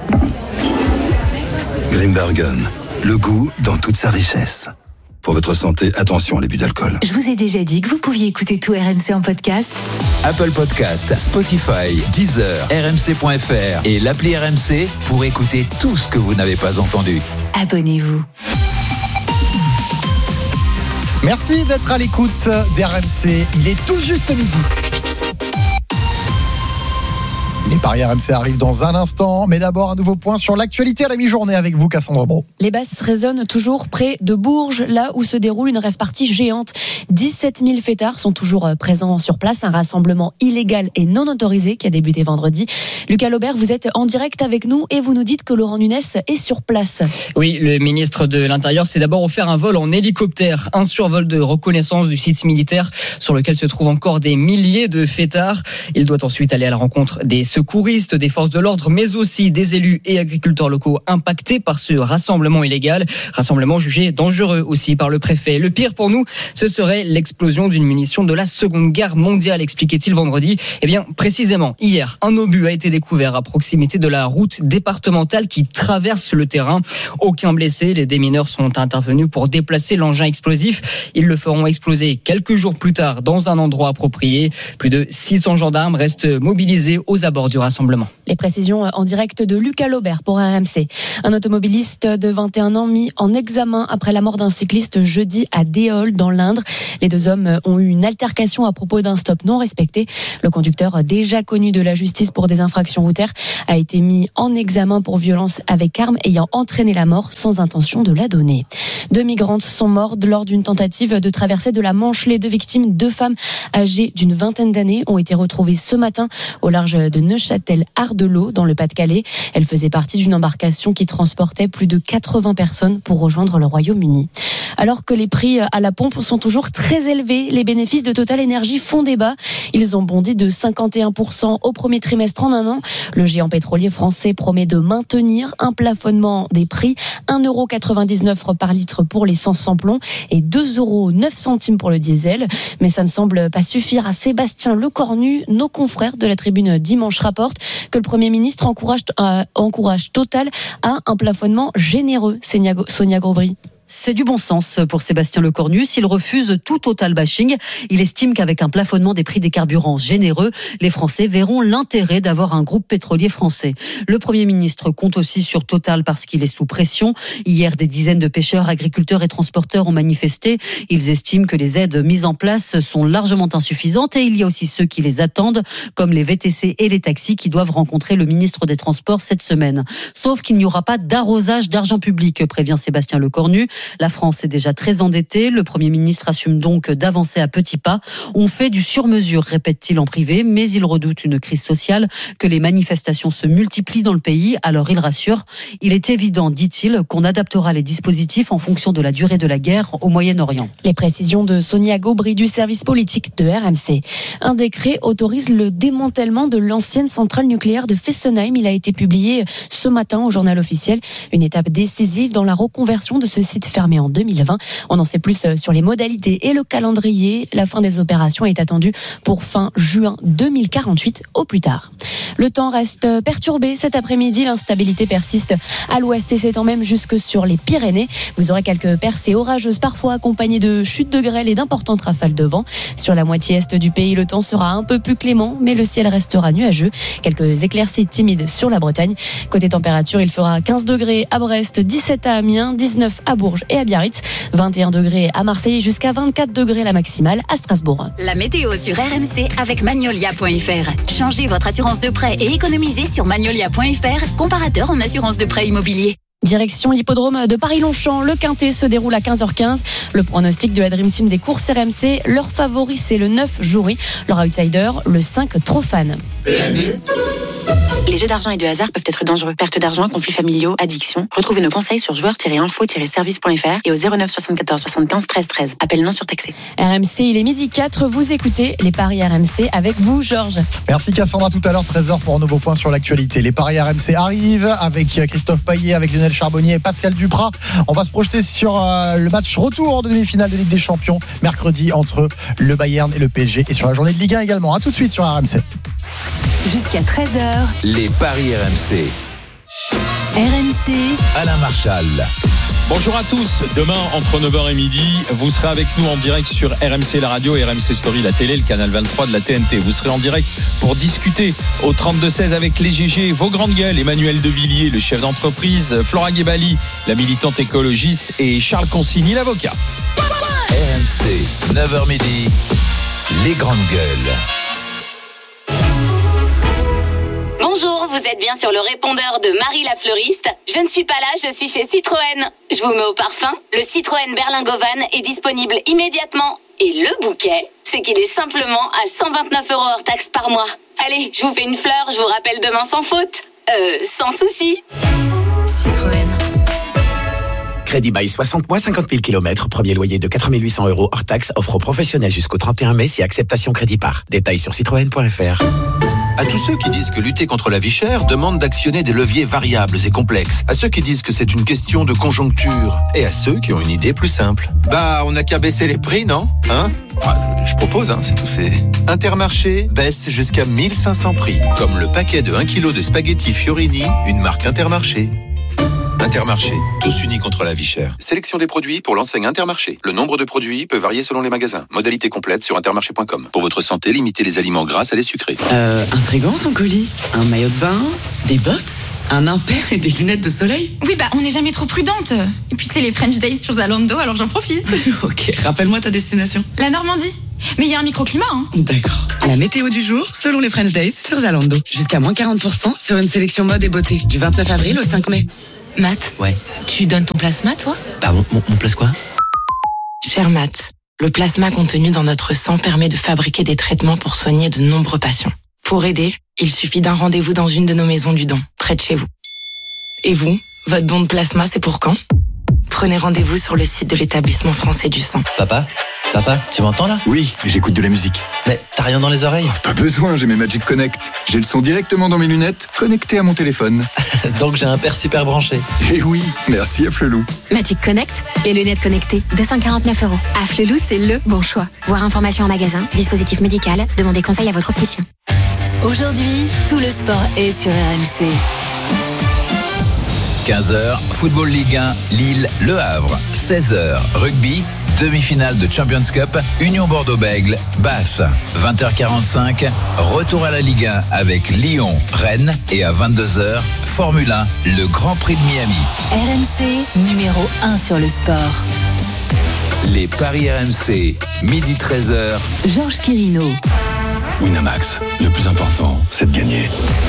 Grimbergen, le goût dans toute sa richesse. Pour votre santé, attention à l'abus d'alcool. Je vous ai déjà dit que vous pouviez écouter tout R M C en podcast. Apple Podcast, Spotify, Deezer, R M C point F R et l'appli R M C pour écouter tout ce que vous n'avez pas entendu. Abonnez-vous. Merci d'être à l'écoute d'R M C. Il est tout juste midi. Les paris R M C arrivent dans un instant, mais d'abord un nouveau point sur l'actualité à la mi-journée avec vous, Cassandra Bro. Les basses résonnent toujours près de Bourges, là où se déroule une rave-party géante. dix-sept mille fêtards sont toujours présents sur place, un rassemblement illégal et non autorisé qui a débuté vendredi. Lucas Laubert, vous êtes en direct avec nous et vous nous dites que Laurent Nunez est sur place. Oui, le ministre de l'Intérieur s'est d'abord offert un vol en hélicoptère, un survol de reconnaissance du site militaire sur lequel se trouvent encore des milliers de fêtards. Il doit ensuite aller à la rencontre des secours secouristes, des forces de l'ordre, mais aussi des élus et agriculteurs locaux impactés par ce rassemblement illégal. Rassemblement jugé dangereux aussi par le préfet. Le pire pour nous, ce serait l'explosion d'une munition de la Seconde Guerre mondiale, expliquait-il vendredi. Eh bien, précisément, hier, un obus a été découvert à proximité de la route départementale qui traverse le terrain. Aucun blessé. Les démineurs sont intervenus pour déplacer l'engin explosif. Ils le feront exploser quelques jours plus tard dans un endroit approprié. Plus de six cents gendarmes restent mobilisés aux abords du rassemblement. Les précisions en direct de Lucas Laubert pour R M C. Un automobiliste de vingt et un ans mis en examen après la mort d'un cycliste jeudi à Déol dans l'Indre. Les deux hommes ont eu une altercation à propos d'un stop non respecté. Le conducteur, déjà connu de la justice pour des infractions routières, a été mis en examen pour violence avec arme ayant entraîné la mort sans intention de la donner. Deux migrantes sont mortes lors d'une tentative de traversée de la Manche. Les deux victimes, deux femmes âgées d'une vingtaine d'années, ont été retrouvées ce matin au large de Neuchâtel-Ardelot dans le Pas-de-Calais. Elles faisaient partie d'une embarcation qui transportait plus de quatre-vingts personnes pour rejoindre le Royaume-Uni. Alors que les prix à la pompe sont toujours très élevés, les bénéfices de Total Energy font débat. Ils ont bondi de cinquante et un pour cent au premier trimestre en un an. Le géant pétrolier français promet de maintenir un plafonnement des prix, un euro quatre-vingt-dix-neuf par litre pour l'essence sans plomb et deux euros neuf centimes pour le diesel. Mais ça ne semble pas suffire à Sébastien Lecornu. Nos confrères de la Tribune Dimanche rapportent que le Premier ministre encourage, euh, encourage Total à un plafonnement généreux. Sonia Grobry. C'est du bon sens pour Sébastien Lecornu. S'il refuse tout total bashing, il estime qu'avec un plafonnement des prix des carburants généreux, les Français verront l'intérêt d'avoir un groupe pétrolier français. Le Premier ministre compte aussi sur Total parce qu'il est sous pression. Hier, des dizaines de pêcheurs, agriculteurs et transporteurs ont manifesté. Ils estiment que les aides mises en place sont largement insuffisantes et il y a aussi ceux qui les attendent, comme les V T C et les taxis qui doivent rencontrer le ministre des Transports cette semaine. Sauf qu'il n'y aura pas d'arrosage d'argent public, prévient Sébastien Lecornu. La France est déjà très endettée. Le Premier ministre assume donc d'avancer à petits pas. On fait du sur-mesure, répète-t-il en privé, mais il redoute une crise sociale, que les manifestations se multiplient dans le pays. Alors il rassure. Il est évident, dit-il, qu'on adaptera les dispositifs en fonction de la durée de la guerre au Moyen-Orient. Les précisions de Sonia Gaubry du service politique de R M C. Un décret autorise le démantèlement de l'ancienne centrale nucléaire de Fessenheim. Il a été publié ce matin au journal officiel. Une étape décisive dans la reconversion de ce site fermé en deux mille vingt. On en sait plus sur les modalités et le calendrier. La fin des opérations est attendue pour fin juin deux mille quarante-huit au plus tard. Le temps reste perturbé cet après-midi. L'instabilité persiste à l'ouest et s'étend même jusque sur les Pyrénées. Vous aurez quelques percées orageuses, parfois accompagnées de chutes de grêle et d'importantes rafales de vent. Sur la moitié est du pays, le temps sera un peu plus clément, mais le ciel restera nuageux. Quelques éclaircies timides sur la Bretagne. Côté température, il fera quinze degrés à Brest, dix-sept à Amiens, dix-neuf à Bourges et à Biarritz, vingt et un degrés à Marseille, jusqu'à vingt-quatre degrés la maximale à Strasbourg. La météo sur R M C avec Magnolia point F R. Changez votre assurance de prêt et économisez sur Magnolia point F R, comparateur en assurance de prêt immobilier. Direction l'hippodrome de Paris-Longchamp. Le Quintet se déroule à quinze heures quinze. Le pronostic de la Dream Team des courses R M C. Leur favori, c'est le neuf Jouri. Leur outsider, le cinq Trophane. Les jeux d'argent et de hasard peuvent être dangereux. Perte d'argent, conflits familiaux, addiction. Retrouvez nos conseils sur joueurs tiret info tiret service point F R et au zéro neuf soixante-quatorze soixante-quinze treize treize. Appel non surtaxé. R M C, il est midi quatre. Vous écoutez les paris R M C avec vous, Georges. Merci Cassandra. Tout à l'heure, treize heures pour un nouveau point sur l'actualité. Les paris R M C arrivent avec Christophe Payet, avec Lionel Charbonnier et Pascal Duprat. On va se projeter sur euh, le match retour de demi-finale de Ligue des Champions mercredi entre le Bayern et le P S G et sur la journée de Ligue un également. A tout de suite sur R M C. Jusqu'à treize heures. Les paris R M C. R M C. Alain Marchal. Bonjour à tous. Demain, entre neuf heures et midi, vous serez avec nous en direct sur R M C la radio et R M C Story la télé, le canal vingt-trois de la T N T. Vous serez en direct pour discuter au trente-deux seize avec les G G, vos grandes gueules, Emmanuel Devilliers, le chef d'entreprise, Flora Guébali, la militante écologiste et Charles Consigny, l'avocat. R M C, neuf heures midi, les grandes gueules. Bonjour, vous êtes bien sur le répondeur de Marie la fleuriste. Je ne suis pas là, je suis chez Citroën. Je vous mets au parfum. Le Citroën Berlingovan est disponible immédiatement. Et le bouquet, c'est qu'il est simplement à cent vingt-neuf euros hors taxe par mois. Allez, je vous fais une fleur, je vous rappelle demain sans faute. Euh, sans souci. Citroën. Crédit bail soixante mois, cinquante mille kilomètres. Premier loyer de quatre mille huit cents euros hors taxe. Offre aux professionnels jusqu'au trente et un mai si acceptation crédit par. Détails sur citroën point F R. À tous ceux qui disent que lutter contre la vie chère demande d'actionner des leviers variables et complexes. À ceux qui disent que c'est une question de conjoncture. Et à ceux qui ont une idée plus simple. Bah, on n'a qu'à baisser les prix, non ? Hein ? Enfin, je, je propose, hein, c'est tout. C'est... Intermarché baisse jusqu'à mille cinq cents prix. Comme le paquet de un kilo de spaghettis Fiorini, une marque Intermarché. Intermarché, tous unis contre la vie chère. Sélection des produits pour l'enseigne Intermarché. Le nombre de produits peut varier selon les magasins. Modalité complète sur intermarché point com. Pour votre santé, limitez les aliments gras à les sucrés. Euh, un frigo, ton colis, un maillot de bain, des bottes, un impair et des lunettes de soleil. Oui, bah on n'est jamais trop prudente. Et puis c'est les French Days sur Zalando, alors j'en profite. Ok, rappelle-moi ta destination. La Normandie. Mais il y a un microclimat, hein. D'accord. La météo du jour, selon les French Days sur Zalando. Jusqu'à moins quarante pour cent sur une sélection mode et beauté. Du vingt-neuf avril au cinq mai. Matt, Ouais. tu donnes ton plasma, toi ? Pardon, mon, mon place quoi ? Cher Matt, le plasma contenu dans notre sang permet de fabriquer des traitements pour soigner de nombreux patients. Pour aider, il suffit d'un rendez-vous dans une de nos maisons du don, près de chez vous. Et vous, votre don de plasma, c'est pour quand ? Prenez rendez-vous sur le site de l'établissement français du sang. Papa ? Papa, tu m'entends là ? Oui, j'écoute de la musique. Mais t'as rien dans les oreilles ? Pas besoin, j'ai mes Magic Connect. J'ai le son directement dans mes lunettes, connecté à mon téléphone. Donc j'ai un père super branché. Et oui, merci à Flelou. Magic Connect, les lunettes connectées, deux cent quarante-neuf euros. À Flelou, c'est le bon choix. Voir information en magasin, dispositif médical, demandez conseil à votre opticien. Aujourd'hui, tout le sport est sur R M C. quinze heures, Football Ligue un, Lille, Le Havre. seize heures, Rugby, demi-finale de Champions Cup, Union Bordeaux-Bègles, Bath. vingt heures quarante-cinq, retour à la Ligue un avec Lyon, Rennes. Et à vingt-deux heures, Formule un, le Grand Prix de Miami. R M C, numéro un sur le sport. Les paris R M C, midi treize heures. Georges Quirino. Winamax, le plus important, c'est de gagner.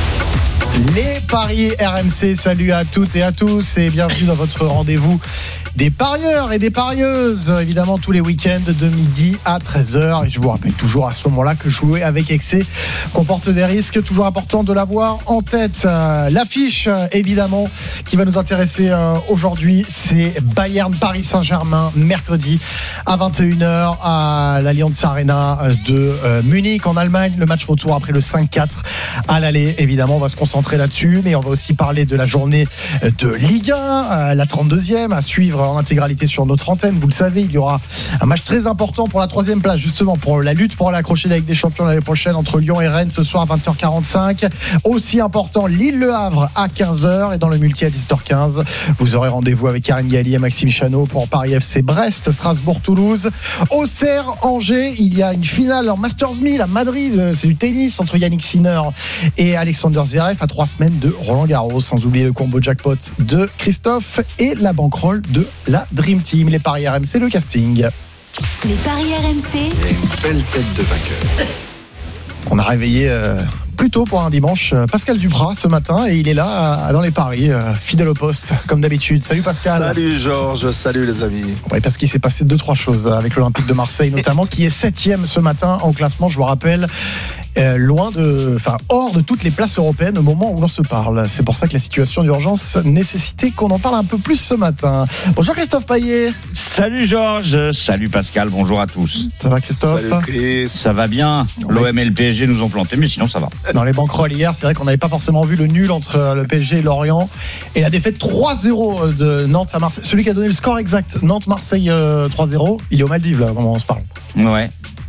Les paris R M C, salut à toutes et à tous et bienvenue dans votre rendez-vous des parieurs et des parieuses, évidemment tous les week-ends de midi à treize heures. Et je vous rappelle toujours à ce moment-là que jouer avec excès comporte des risques, toujours important de l'avoir en tête. Euh, l'affiche, évidemment, qui va nous intéresser euh, aujourd'hui, c'est Bayern-Paris Saint-Germain, mercredi à vingt et une heures à l'Allianz Arena de euh, Munich en Allemagne. Le match retour après le cinq quatre à l'aller. Évidemment, on va se concentrer là-dessus, mais on va aussi parler de la journée de Ligue un, euh, la trente-deuxième, à suivre en intégralité sur notre antenne. Vous le savez, il y aura un match très important pour la troisième place, justement pour la lutte pour l'accrocher de la Ligue des Champions l'année prochaine entre Lyon et Rennes ce soir à vingt heures quarante-cinq. Aussi important, Lille-Le Havre à quinze heures et dans le multi à dix-sept heures quinze. Vous aurez rendez-vous avec Karine Galli et Maxime Chanot pour Paris F C Brest, Strasbourg-Toulouse. Auxerre-Angers, il y a une finale en Masters mille à Madrid. C'est du tennis entre Yannick Sinner et Alexander Zverev à trois semaines de Roland Garros. Sans oublier le combo jackpot de Christophe et la bankroll de la Dream Team. Les paris R M C, le casting. Les paris R M C. Et une belle tête de vainqueur. On a réveillé euh, plus tôt pour un dimanche Pascal Duprat ce matin et il est là euh, dans les paris, euh, fidèle au poste comme d'habitude. Salut Pascal. Salut Georges, salut les amis. Oui, parce qu'il s'est passé deux trois choses avec l'Olympique de Marseille notamment, qui est septième ce matin en classement, je vous rappelle. Euh, loin de, enfin hors de toutes les places européennes au moment où l'on se parle. C'est pour ça que la situation d'urgence nécessitait qu'on en parle un peu plus ce matin. Bonjour Christophe Payet. Salut Georges, salut Pascal, bonjour à tous. Ça va Christophe? Salut Chris. Ça va bien. L'O M et le P S G nous ont plantés, mais sinon ça va. Dans les banquerolles hier, c'est vrai qu'on n'avait pas forcément vu le nul entre le P S G et Lorient et la défaite trois zéro de Nantes à Marseille. Celui qui a donné le score exact, Nantes-Marseille euh, trois zéro, il est aux Maldives là, au moment où on se parle. Ouais.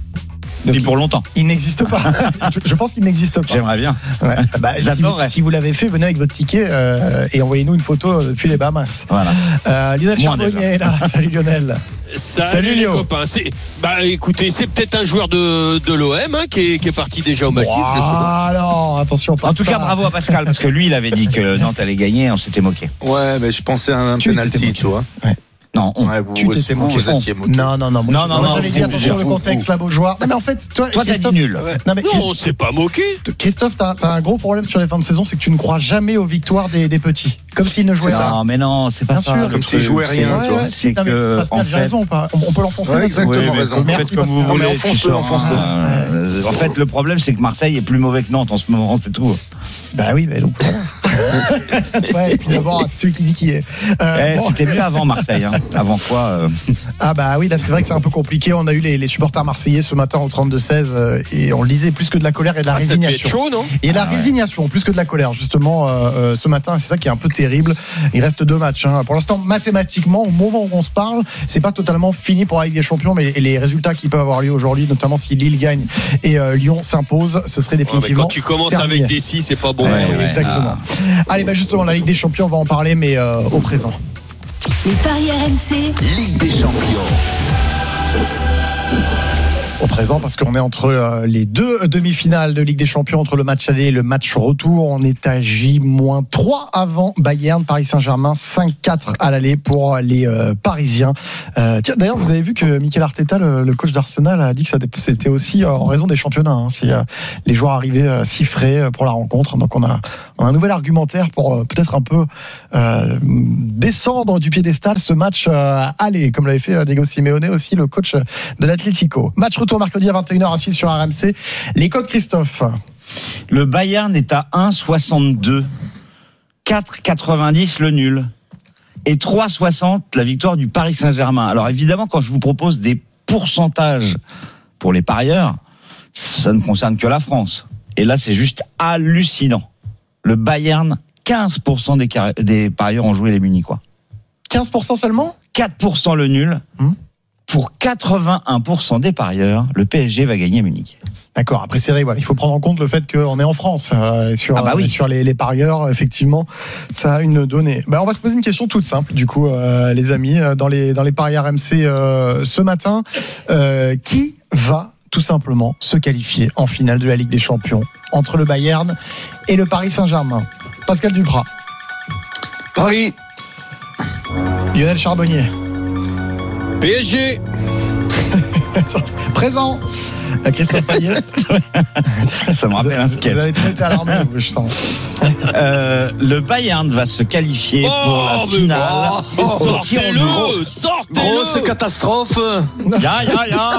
Donc, pour longtemps. Il n'existe pas. Je pense qu'il n'existe pas. J'aimerais bien. Ouais. Bah, si, vous, si vous l'avez fait, venez avec votre ticket euh, et envoyez-nous une photo depuis les Bahamas. Voilà. Euh, Lionel Charbonnier est là. Salut Lionel. Salut, Salut les Léo. copains. C'est, bah écoutez, c'est peut-être un joueur de, de l'O M hein, qui, est, qui est parti déjà au Maldives. Ah alors, attention. En tout cas, bravo à Pascal, parce que lui, il avait dit que Nantes allait gagner, on s'était moqué. Ouais, mais je pensais à un tu penalty, tu vois. Ouais. Non, on. Ouais, vous, tu t'étais moqué. Non, non, non. Moi, non, non, non. J'avais dit attention le contexte, la beaujoire. Non, mais en fait, toi, toi t'as dit nul. Ouais. Non, mais non, Christ... on s'est pas moqué. Christophe, t'as, t'as un gros problème sur les fins de saison, c'est que tu ne crois jamais aux victoires des, des petits. Comme s'ils ne jouaient pas. Non, mais non, c'est pas Bien ça. sûr. Comme s'ils jouaient rien, ouais, tu vois. ouais, C'est non, mais que. Pascal, en j'ai fait... raison ou pas? On, on peut l'enfoncer. Ouais, exactement oui, raison. Vous Merci, faites comme Pascal. vous voulez. Non, mais enfonce-le, enfonce-le. Euh, en fait, le problème, c'est que Marseille est plus mauvais que Nantes en ce moment, c'est tout. Bah oui, mais donc. Ouais, et puis d'abord, c'est celui qui dit qui est. Euh, eh, bon. C'était mieux avant Marseille. Hein. Avant quoi euh... Ah bah oui, là c'est vrai que c'est un peu compliqué. On a eu les, les supporters marseillais ce matin au trente-deux seize euh, et on le disait, plus que de la colère et de la ah, résignation. Ça devait être chaud, non et de la ah, ouais. résignation, plus que de la colère, justement, euh, ce matin. C'est ça qui est un peu terrible. Il reste deux matchs. Hein. Pour l'instant, mathématiquement, au moment où on se parle, c'est pas totalement fini pour la Ligue des Champions, mais les résultats qui peuvent avoir lieu aujourd'hui, notamment si Lille gagne et euh, Lyon s'impose, ce serait définitivement. Ouais, quand tu commences terminé. Avec des six, c'est pas bon. Ouais, ouais, ouais, exactement. Ah. Allez, bah justement, la Ligue des Champions, on va en parler, mais euh, au présent. Les paris R M C. Ligue des Champions. Au présent, parce qu'on est entre euh, les deux demi-finales de Ligue des Champions, entre le match aller et le match retour. On est à J trois avant Bayern, Paris Saint-Germain, cinq quatre à l'aller pour les euh, Parisiens. Euh, tiens, d'ailleurs, vous avez vu que Mikel Arteta, le, le coach d'Arsenal, a dit que ça, c'était aussi euh, en raison des championnats. Hein, si euh, les joueurs arrivaient euh, si frais pour la rencontre. Donc on a, on a un nouvel argumentaire pour euh, peut-être un peu euh, descendre du piédestal ce match euh, aller, comme l'avait fait euh, Diego Simeone aussi, le coach de l'Atlético. Match retour mercredi à vingt et une heures à suivre sur R M C. Les codes, Christophe. Le Bayern est à un virgule soixante-deux, quatre virgule quatre-vingt-dix le nul et trois virgule soixante la victoire du Paris Saint-Germain. Alors évidemment, quand je vous propose des pourcentages pour les parieurs, ça ne concerne que la France. Et là, c'est juste hallucinant. Le Bayern, quinze pour cent des, car- des parieurs ont joué les Munichois. quinze pour cent seulement ? quatre pour cent le nul. Hum. Pour quatre-vingt-un pour cent des parieurs, le P S G va gagner à Munich. D'accord. Après, c'est vrai, voilà, il faut prendre en compte le fait qu'on est en France. Euh, sur, ah bah oui. sur les, les parieurs, effectivement, ça a une donnée. Bah, on va se poser une question toute simple, du coup, euh, les amis, dans les, dans les paris R M C euh, ce matin. Euh, qui va tout simplement se qualifier en finale de la Ligue des Champions entre le Bayern et le Paris Saint-Germain? Pascal Duprat. Paris. Lionel Charbonnier. P S G. Présent. Christophe Payet. Ça me rappelle un sketch. Vous avez trop été alarmé, je sens. Euh, le Bayern va se qualifier oh, pour la finale. Oh, oh, sortez-le, sortez-le. Grosse catastrophe. Ya, ya, ya.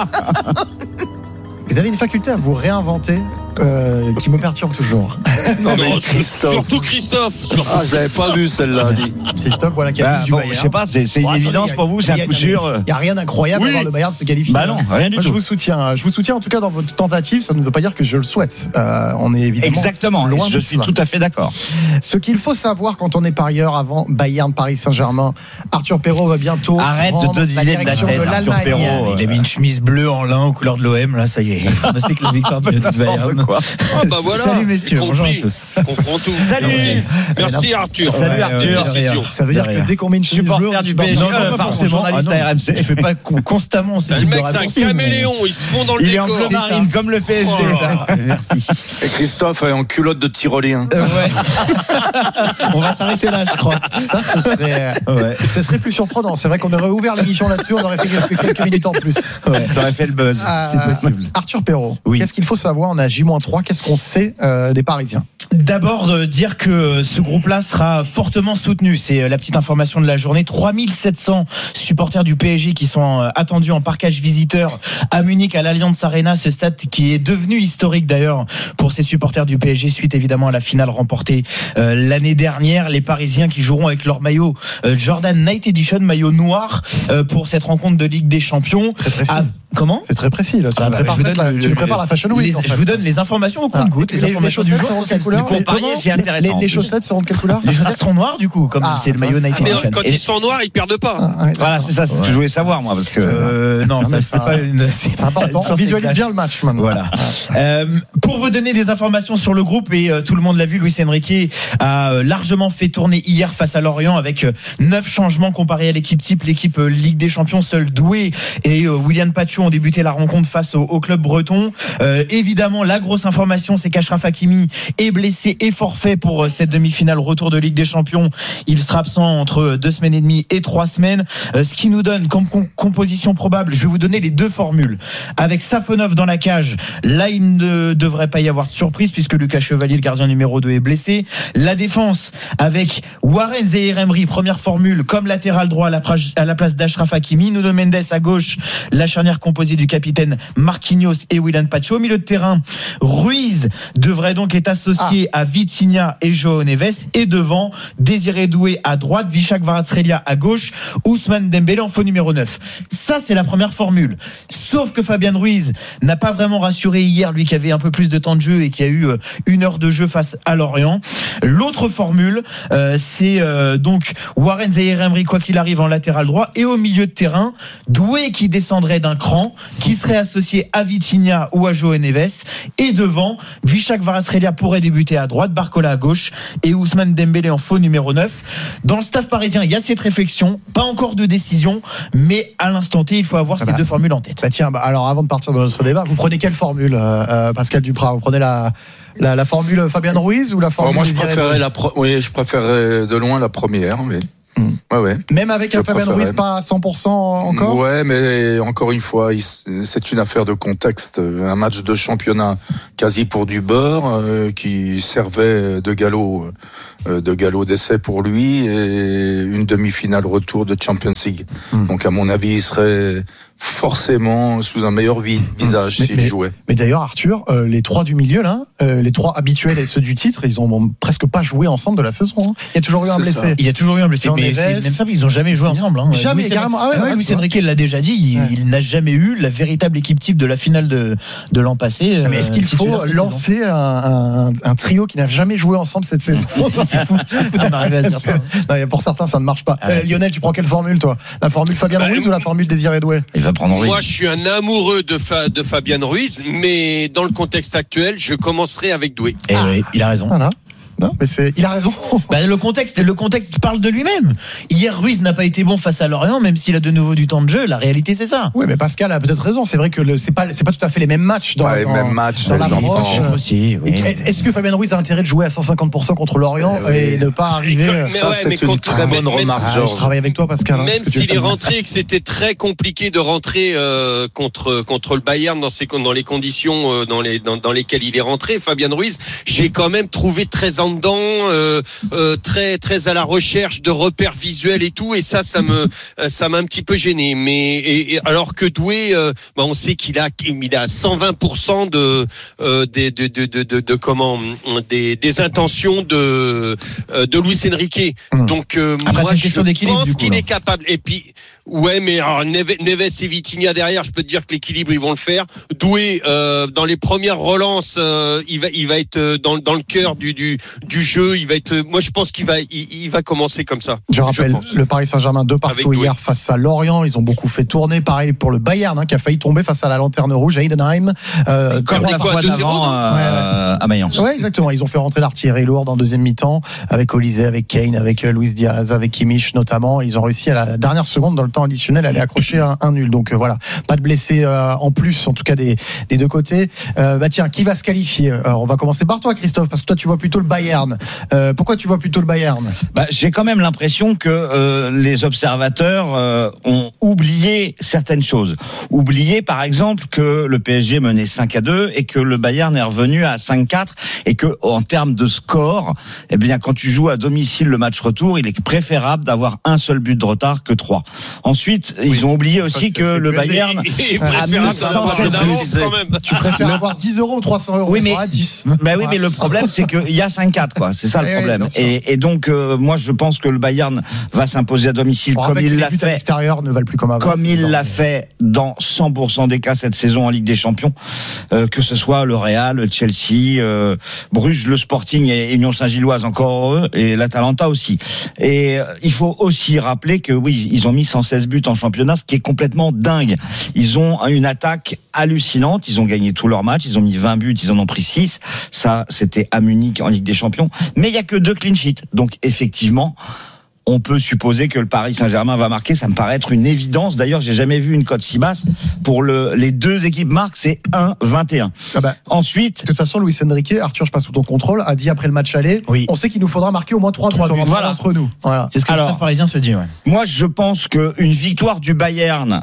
Vous avez une faculté à vous réinventer euh, qui me perturbe toujours. Non, mais Christophe. Surtout Christophe. Surtout ah, je l'avais pas vu celle-là. Christophe, voilà qui a bah, plus du bon, Bayern. Je sais pas, c'est, c'est une bon, évidence pour vous, c'est un coup sûr. Il n'y a rien d'incroyable oui. à voir le Bayern se qualifier. Bah non, rien du Moi, tout. Je vous soutiens. Je vous soutiens en tout cas dans votre tentative. Ça ne veut pas dire que je le souhaite. Euh, on est évidemment exactement. Loin je suis cela. tout à fait d'accord. Ce qu'il faut savoir quand on est parieur avant Bayern, Paris Saint-Germain, Arthur Perrault va bientôt arrête de te la direction tête, de l'Allemagne. Perrault, il a mis une chemise bleue en lin aux couleurs de l'O M. Là, ça y est. On sait que la victoire du Bayern. Quoi. Ah bah voilà. Salut messieurs, bonjour à tous. On comprend tout. Salut. Merci, Merci Arthur. Salut Arthur. Ouais, ça veut dire que dès qu'on met une chemise bleue, supporter du P S G, non, non, pas forcément. Journaliste ah, à R M C. Je fais pas constamment ce le type de mec, c'est un caméléon. Ils se font dans le il décor. Il est en bleu marine comme le P S G. Oh ça. Merci. Et Christophe est en culotte de tyrolien. Euh, ouais. On va s'arrêter là, je crois. Ça, ce serait, ouais. ça serait plus surprenant. C'est vrai qu'on aurait ouvert l'émission là-dessus, on aurait fait quelques, quelques minutes en plus. Ouais, ça aurait fait le buzz. Euh, c'est possible. Arthur Perrault, oui. Qu'est-ce qu'il faut savoir? On a J trois. Qu'est-ce qu'on sait euh, des Parisiens? D'abord, de dire que ce groupe-là sera fortement soutenu. C'est la petite information de la journée. trois mille sept cents supporters du P S G qui sont attendus en parquage visiteur à Munich, à l'Allianz Arena, ce stade qui est devenu historique d'ailleurs pour ces supporters du P S G suite évidemment à la finale remportée euh, l'année dernière. Les Parisiens qui joueront avec leur maillot euh, Jordan Night Edition, maillot noir euh, pour cette rencontre de Ligue des Champions. C'est précis. Ah, comment? C'est très précis là. Tu, ah, nous, bah, prépares je la, le, tu nous prépares la Fashion Week. Les, en fait. Je vous donne les informations au compte-gouttes. Ah, les, les informations les du jour seront de quelle couleur? Pour parier, c'est intéressant. Les, les chaussettes seront de quelle couleur? Les chaussettes seront noires du coup, comme ah, c'est le maillot Night Edition. Mais quand ils sont noirs, ils perdent pas. Ah, voilà, c'est ça, c'est ce que je voulais savoir moi, parce que euh, non, ça, c'est pas une. C'est important. On visualise bien le match maintenant. Voilà. Euh, pour vous donner des informations sur le groupe et euh, tout le monde l'a vu, Luis Enrique a euh, largement fait tourner hier face à Lorient avec euh, neuf changements comparés à l'équipe type, l'équipe euh, Ligue des Champions. Seul Doué et euh, William Pacho ont débuté la rencontre face au, au club breton. Euh, évidemment, la grosse information, c'est qu'Achraf Hakimi est blessé et forfait pour euh, cette demi-finale retour de Ligue des Champions. Il sera absent entre deux semaines et demie et trois semaines. Euh, ce qui nous donne comme com- composition probable, je vais vous donner les deux formules. Avec Safonov dans la cage, là il ne devrait pas y avoir de surprise puisque Lucas Chevalier, le gardien numéro deux, est blessé. La défense avec Warren Zaïre-Emery, première formule, comme latéral droit à la, pra- à la place d'Achraf Hakimi. Nuno Mendes à gauche, la charnière composée du capitaine Marquinhos et William Pacho. Au milieu de terrain, Ruiz devrait donc être associé ah. à Vitinha et João Neves, et devant Désiré Doué à droite, Vishak Kvaratskhelia à gauche, Ousmane Dembélé en faux numéro neuf. Ça, c'est la première formule. Sauf que Fabian Ruiz n'a pas vraiment rassuré hier, lui qui avait un peu plus de temps de jeu et qui a eu une heure de jeu face à Lorient. L'autre formule, euh, c'est euh, donc Warren Zaïre-Emery, quoi qu'il arrive, en latéral droit, et au milieu de terrain, Doué qui descendrait d'un cran, qui serait associé à Vitinha ou à João Neves, et devant, Vishak Kvaratskhelia pourrait débuter à droite, Barcola à gauche, et Ousmane Dembélé en faux numéro neuf. Dans le staff parisien, il y a cette réflexion, pas encore de décision, mais à l'instant T, il faut avoir ah ces bah, deux formules en tête. Bah tiens, bah alors avant de partir dans notre débat, vous prenez quelle formule, euh, Pascal Duprat? Vous prenez la La, la formule Fabian Ruiz ou la formule? oh, Moi, je préférais la pro- oui, je préférais de loin la première, mais. Mmh. Ouais, ouais. Même avec je un Fabian Ruiz pas à cent pour cent encore? Ouais, mais encore une fois, c'est une affaire de contexte. Un match de championnat quasi pour du beurre, euh, qui servait de galop, euh, de galop d'essai pour lui, et une demi-finale retour de Champions League. Mmh. Donc, à mon avis, il serait forcément sous un meilleur vi- visage mais, s'il mais, jouait. Mais d'ailleurs, Arthur, euh, les trois du milieu là, euh, les trois habituels et ceux du titre, ils ont presque pas joué ensemble de la saison. Hein. Il y a toujours eu un blessé. Ça. Il y a toujours eu un blessé. Mais c'est même simple, ils ont jamais joué ensemble. Hein. Jamais, Luis carrément. Ah ouais, ouais, Luis Enrique l'a déjà dit. Il, ouais. il n'a jamais eu la véritable équipe type de la finale de de l'an passé. Mais est-ce qu'il euh, faut lancer un, un, un trio qui n'a jamais joué ensemble cette saison? C'est fou. C'est fou d'en arriver à dire ça. Non, pour certains, ça ne marche pas. Ah ouais. euh, Lionel, tu prends quelle formule, toi? La formule Fabian bah, Ruiz ou la formule Désiré Doué? Il va prendre Ruiz. Moi, je suis un amoureux de, Fa, de Fabian Ruiz, mais dans le contexte actuel, je commencerai avec Doué. Et ah. oui, il a raison. Voilà. Non, mais c'est, il a raison. Bah, le contexte, le contexte parle de lui-même. Hier, Ruiz n'a pas été bon face à Lorient, même s'il a de nouveau du temps de jeu. La réalité, c'est ça. Oui, mais Pascal a peut-être raison. C'est vrai que le, c'est pas, c'est pas tout à fait les mêmes matchs. Dans, ouais, dans, mêmes matchs. Dans l'approche. Aussi, oui. Est-ce que Fabian Ruiz a intérêt de jouer à cent cinquante pour cent contre Lorient euh, oui. et ne pas arriver? Mais ça, ouais, c'est mais une contre, très bonne remarque, ah, Georges. Je travaille avec toi, Pascal. Même hein, s'il est rentré et que c'était très compliqué de rentrer euh, contre contre le Bayern dans ces dans les conditions euh, dans les dans, dans lesquelles il est rentré, Fabian Ruiz, j'ai quand même trouvé très en dedans. Euh, Euh, euh, très très à la recherche de repères visuels et tout, et ça ça me ça m'a un petit peu gêné. Mais et, et alors que Doué, euh, bah on sait qu'il a il a cent vingt pour cent de euh, des de, de, de, de, de comment des, des intentions de euh, de Luis Enrique. Mmh. Donc euh, Après, moi je pense coup, qu'il là. est capable. Et puis ouais, mais alors, Neves, Neves et Vitinha derrière, je peux te dire que l'équilibre ils vont le faire. Doué euh, dans les premières relances, euh, il va il va être dans dans le cœur du du du jeu. Il va être, moi je pense qu'il va il, il va commencer comme ça. Je rappelle je le Paris Saint-Germain deux partout hier face à Lorient. Ils ont beaucoup fait tourner. Pareil pour le Bayern hein, qui a failli tomber face à la lanterne rouge à Heidenheim. Euh, comme la fois d'avant euh, ouais. à Mayence. Ouais, exactement. Ils ont fait rentrer l'artillerie lourde en deuxième mi-temps avec Olysée, avec Kane, avec Luis Diaz, avec Kimmich notamment. Ils ont réussi à la dernière seconde dans le temps additionnel à aller accrocher un, un nul. Donc euh, voilà, pas de blessés euh, en plus, en tout cas des, des deux côtés. Euh, bah tiens, qui va se qualifier? Alors, on va commencer par toi, Christophe, parce que toi tu vois plutôt le Bayern. Euh, pourquoi tu vois plutôt le Bayern? Bah, j'ai quand même l'impression que euh, les observateurs euh, ont oublié certaines choses. Oublié par exemple que le P S G menait cinq à deux et que le Bayern est revenu à cinq quatre, et que en termes de score, eh bien quand tu joues à domicile le match retour, il est préférable d'avoir un seul but de retard que trois. Ensuite, oui, ils ont oublié aussi c'est, que c'est le Bayern a mis cent sept buts. Tu préfères avoir dix euros ou trois cents euros? Oui, mais à dix. Bah oui, mais le problème c'est qu'il y a cinq quatre quoi. C'est ça le problème. Oui, et, et donc euh, moi je pense que le Bayern va s'imposer à domicile on comme il l'a fait. À l'extérieur ne valent plus comme avant. Comme il l'a fait dans cent pour cent des cas cette saison en Ligue des Champions, euh, que ce soit le Real, le Chelsea, euh, Bruges, le Sporting et Union Saint-Gilloise encore heureux, et l'Atalanta aussi. Et euh, il faut aussi rappeler que oui, ils ont mis cent seize buts en championnat, ce qui est complètement dingue. Ils ont une attaque hallucinante, ils ont gagné tous leurs matchs, ils ont mis vingt buts, ils en ont pris six. Ça, c'était à Munich en Ligue des Champions. Mais il y a que deux clean sheets. Donc effectivement, on peut supposer que le Paris Saint-Germain va marquer. Ça me paraît être une évidence. D'ailleurs, j'ai jamais vu une cote si basse. Pour le, les deux équipes marquent, c'est un vingt et un. Ah bah, Ensuite, de toute façon, Luis Enrique, Arthur, je passe sous ton contrôle, a dit après le match aller, oui. on sait qu'il nous faudra marquer au moins trois buts voilà. entre nous. Voilà. C'est ce que Alors, le staff parisien se dit. Ouais. Moi, je pense qu'une victoire du Bayern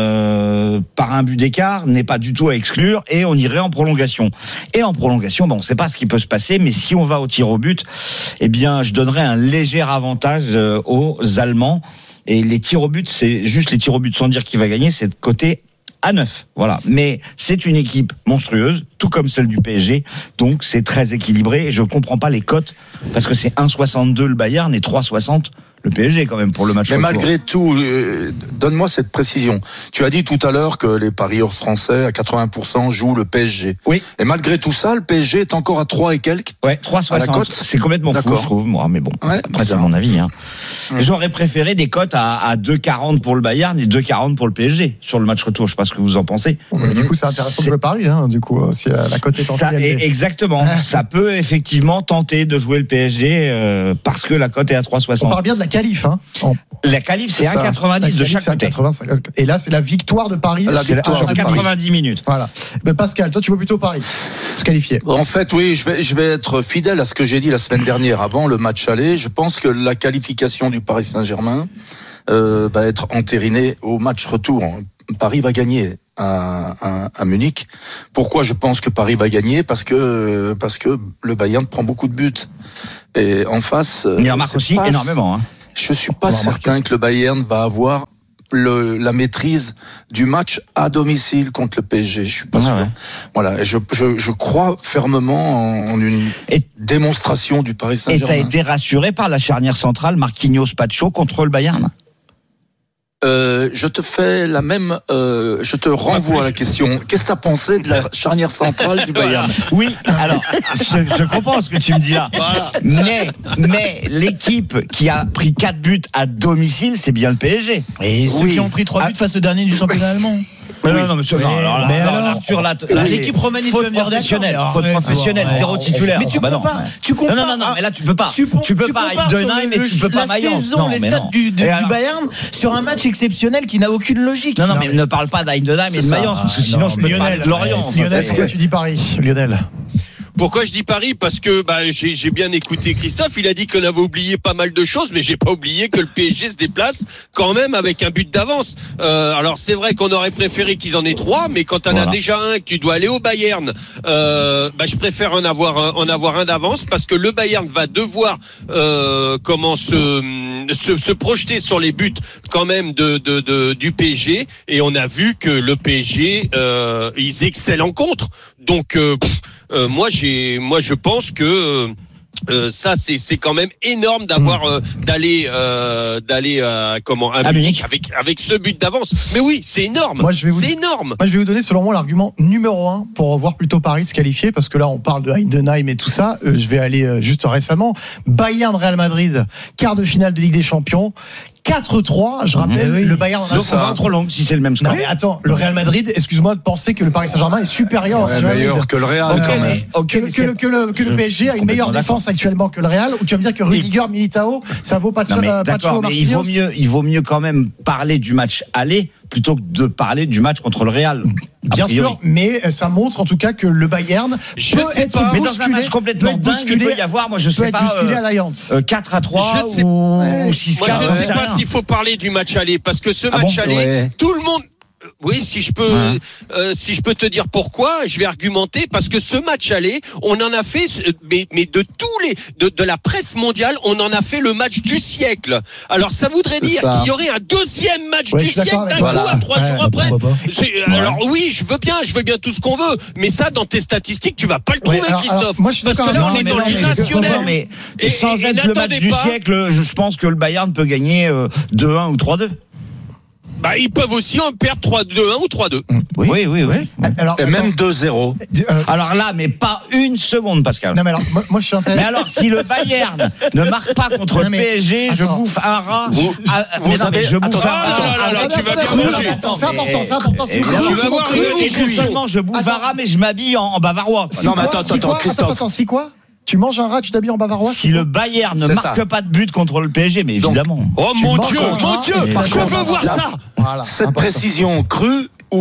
Euh, par un but d'écart n'est pas du tout à exclure, et on irait en prolongation. Et en prolongation, ben, on ne sait pas ce qui peut se passer, mais si on va au tir au but, eh bien, je donnerais un léger avantage aux Allemands. Et les tirs au but, c'est juste les tirs au but sans dire qui va gagner, c'est de côté À neuf, voilà. Mais c'est une équipe monstrueuse, tout comme celle du P S G. Donc c'est très équilibré. Et je comprends pas les cotes parce que c'est un virgule soixante-deux le Bayern et trois virgule soixante le P S G quand même pour le match. Mais retour. malgré tout, euh, donne-moi cette précision. Tu as dit tout à l'heure que les parieurs français à quatre-vingts pour cent jouent le P S G. Oui. Et malgré tout ça, le P S G est encore à trois et quelques. Ouais, trois virgule soixante. C'est complètement fou, je trouve. Moi, mais bon, ouais, après c'est mon avis. Hein. Ouais. J'aurais préféré des cotes à, à deux virgule quarante pour le Bayern et deux virgule quarante pour le P S G sur le match retour. Je sais pas ce que vous en pensez. Mmh. Du coup, c'est intéressant de le parier. Hein, du coup, si la cote est ça, exactement. Ça peut effectivement tenter de jouer le P S G euh, parce que la cote est à trois virgule soixante. On parle bien de la qualif. Hein. En... La qualif, c'est, c'est un virgule quatre-vingt-dix de chaque côté. quatre-vingt-cinq. Et là, c'est la victoire de Paris. La victoire sur quatre-vingt-dix minutes. Voilà. Mais Pascal, toi, tu vois plutôt Paris se qualifier. En fait, oui, je vais, je vais être fidèle à ce que j'ai dit la semaine dernière avant le match aller. Je pense que la qualification du Paris Saint-Germain euh, va être entérinée au match retour. Paris va gagner à, à, à Munich. Pourquoi je pense que Paris va gagner ? Parce que parce que le Bayern prend beaucoup de buts et en face. Il en marque aussi pas, énormément. Hein. Je suis pas certain que le Bayern va avoir le, la maîtrise du match à domicile contre le P S G. Je suis pas ah sûr. Ouais. Voilà, je, je, je crois fermement en, en une et, démonstration du Paris Saint-Germain. Et t'as été rassuré par la charnière centrale Marquinhos-Pacho contre le Bayern ? Euh, je te fais la même, euh, je te renvoie à la question. Qu'est-ce que tu as pensé de la charnière centrale du Bayern ? Oui, alors, je, je comprends ce que tu me dis là. Voilà. Mais, mais l'équipe qui a pris quatre buts à domicile, c'est bien le P S G. Et ceux oui. qui ont pris trois buts ah. face au dernier du championnat allemand. Mais oui. non, non, monsieur, mais, non, alors, mais non, alors, Arthur, là, là l'équipe romanie, faute professionnelle, faute professionnelle, zéro titulaire. Mais tu bah compares, tu compares. Non, non, non, mais là, tu peux pas. Tu, tu peux tu pas Heidenheim et tu peux pas Mayence. La saison, les stats du Bayern sur un match exceptionnel qui n'a aucune logique. Non, non, mais ne parle pas d'Heidenheim et de Mayence, parce que sinon, je peux parler de Lorient. Lionel, est-ce que tu dis Paris, Lionel ? Pourquoi je dis Paris ? Parce que bah, j'ai, j'ai bien écouté Christophe, il a dit qu'on avait oublié pas mal de choses, mais j'ai pas oublié que le P S G se déplace quand même avec un but d'avance. Euh, alors c'est vrai qu'on aurait préféré qu'ils en aient trois, mais quand t'en voilà. as déjà un, que tu dois aller au Bayern, euh, bah, je préfère en avoir, en avoir un d'avance, parce que le Bayern va devoir euh, comment se, se, se projeter sur les buts quand même de, de, de, du P S G, et on a vu que le P S G, euh, ils excellent en contre. Donc euh, pff, Euh, moi, j'ai, moi, je pense que euh, ça, c'est, c'est quand même énorme d'avoir euh, d'aller, euh, d'aller à comment à, à Munich avec avec ce but d'avance. Mais oui, c'est énorme. Moi, je vais vous, c'est énorme. Moi, je vais vous donner selon moi l'argument numéro un pour voir plutôt Paris se qualifier, parce que là, on parle de Heidenheim et tout ça. Euh, je vais aller euh, juste récemment. Bayern Real Madrid, quart de finale de Ligue des Champions. quatre trois, je rappelle, oui, le Bayern en a ça trop long si c'est le même score. Non mais attends, le Real Madrid, excuse-moi de penser que le Paris Saint-Germain est supérieur ouais, en meilleur que le Real. Okay, quand même. Okay, que, que, que, que, le, que le P S G a une meilleure défense d'accord. actuellement que le Real, ou tu vas me dire que Rudiger, Militao, ça vaut pas de non, mais, euh, d'accord, mais il vaut mieux, il vaut mieux quand même parler du match aller plutôt que de parler du match contre le Real. Bien sûr, mais ça montre en tout pas que le Bayern je peut sais être pas, bousculé, mais dans un match complètement dingue, il peut y avoir, moi je sais pas, euh, quatre à trois je sais, ou ouais. six quatre. Moi je sais pas s'il faut parler du match aller, parce que ce ah match bon aller, ouais. tout le monde. Oui, si je peux, ouais. euh, si je peux te dire pourquoi, je vais argumenter, parce que ce match aller, on en a fait, mais, mais de tous les, de, de la presse mondiale, on en a fait le match du siècle. Alors ça voudrait dire ça. qu'il y aurait un deuxième match ouais, du siècle d'un voilà. coup à trois ouais, jours après. C'est, ouais. Alors oui, je veux bien, je veux bien tout ce qu'on veut, mais ça dans tes statistiques, tu vas pas le trouver, ouais, alors, Christophe, alors, moi, je parce que là non, on est dans l'irrationnel. Mais et, sans et, être et le match du pas, siècle, je pense que le Bayern peut gagner euh, deux un ou trois deux. Bah, ils peuvent aussi en perdre trois deux un ou trois deux. Oui, oui, oui. oui. Alors, et attends. Même deux zéro. Alors là, mais pas une seconde, Pascal. Non, mais alors, moi, moi je suis intéressé. Mais alors, si le Bayern ne marque pas contre non, mais, le P S G, attends. je bouffe un rat. Vous, à, vous mais savez, non, je bouffe attends, un rat. Ah, là, là, tu vas bien manger. C'est important, c'est important. Tu vas voir que seulement, je bouffe un rat, mais je m'habille en bavarois. Non, mais attends, attends, Christophe. Attends, si quoi? Tu manges un rat, tu t'habilles en bavarois. Si le Bayern ne marque ça. pas de but contre le P S G, mais évidemment. Donc, oh mon Dieu, mon Dieu, je veux voir ça. Voilà, cette important. précision crue ou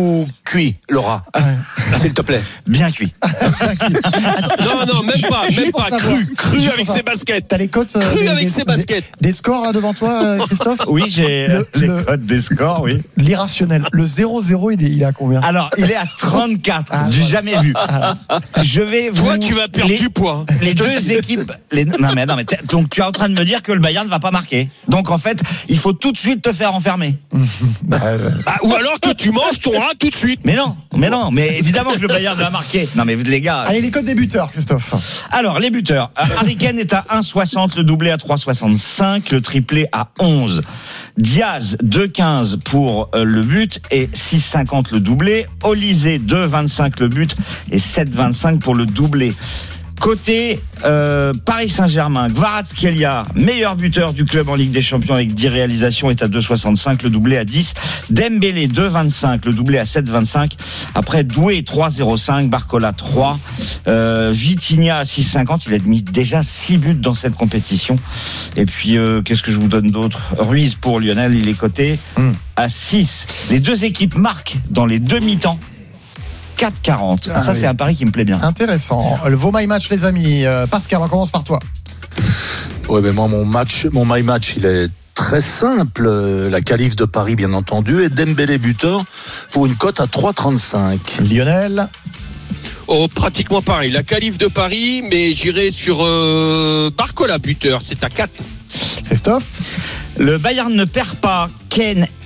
cuit, Laura. S'il te plaît. Bien cuit. Non, non, même pas, même Juste pour pas. savoir. Cru, cru Juste avec pour ses savoir. baskets. T'as les cotes euh, Cru des- avec des- ses baskets. Des, des scores là devant toi, euh, Christophe. Oui, j'ai Le- les le- codes des scores, oui. L'irrationnel. Le zéro zéro, il est, il est à combien? Alors, il est à trente-quatre, Ah, du voilà. jamais vu. Je vais vous. Toi, tu vas perdre les- du poids. Les deux équipes. Les... Non, mais, non, mais t'es- donc tu es en train de me dire que le Bayern ne va pas marquer. Donc en fait, il faut tout de suite te faire enfermer. Bah, ou alors que tu manges ton rat tout de suite. Mais non, mais non, mais évidemment que le Bayern va marquer. Non, mais les gars. Allez, les codes des buteurs, Christophe. Alors, les buteurs. Euh, Harry Kane est à un soixante, le doublé à trois soixante-cinq, le triplé à onze. Diaz, deux quinze pour euh, le but et six cinquante le doublé. Olysée, deux vingt-cinq le but et sept vingt-cinq pour le doublé. Côté euh, Paris Saint-Germain, Kvaratskhelia, meilleur buteur du club en Ligue des Champions avec dix réalisations, est à deux soixante-cinq, le doublé à dix. Dembélé, deux vingt-cinq, le doublé à sept vingt-cinq. Après Doué, trois zéro cinq, Barcola, trois. Euh, Vitinha à six cinquante, il a mis déjà six buts dans cette compétition. Et puis, euh, qu'est-ce que je vous donne d'autre? Ruiz pour Lionel, il est coté mm. à six. Les deux équipes marquent dans les deux mi-temps. quatre quarante. Ah, ça, oui. C'est un pari qui me plaît bien. Intéressant. Le vos my match, les amis. Euh, Pascal, on commence par toi. Ouais, mais moi, mon match, mon my match, il est très simple. La qualif de Paris, bien entendu, et Dembélé buteur pour une cote à trois trente-cinq. Lionel. Oh, pratiquement pareil. La qualif de Paris, mais j'irai sur euh, Barcola buteur. C'est à quatre. Christophe. Le Bayern ne perd pas. Kane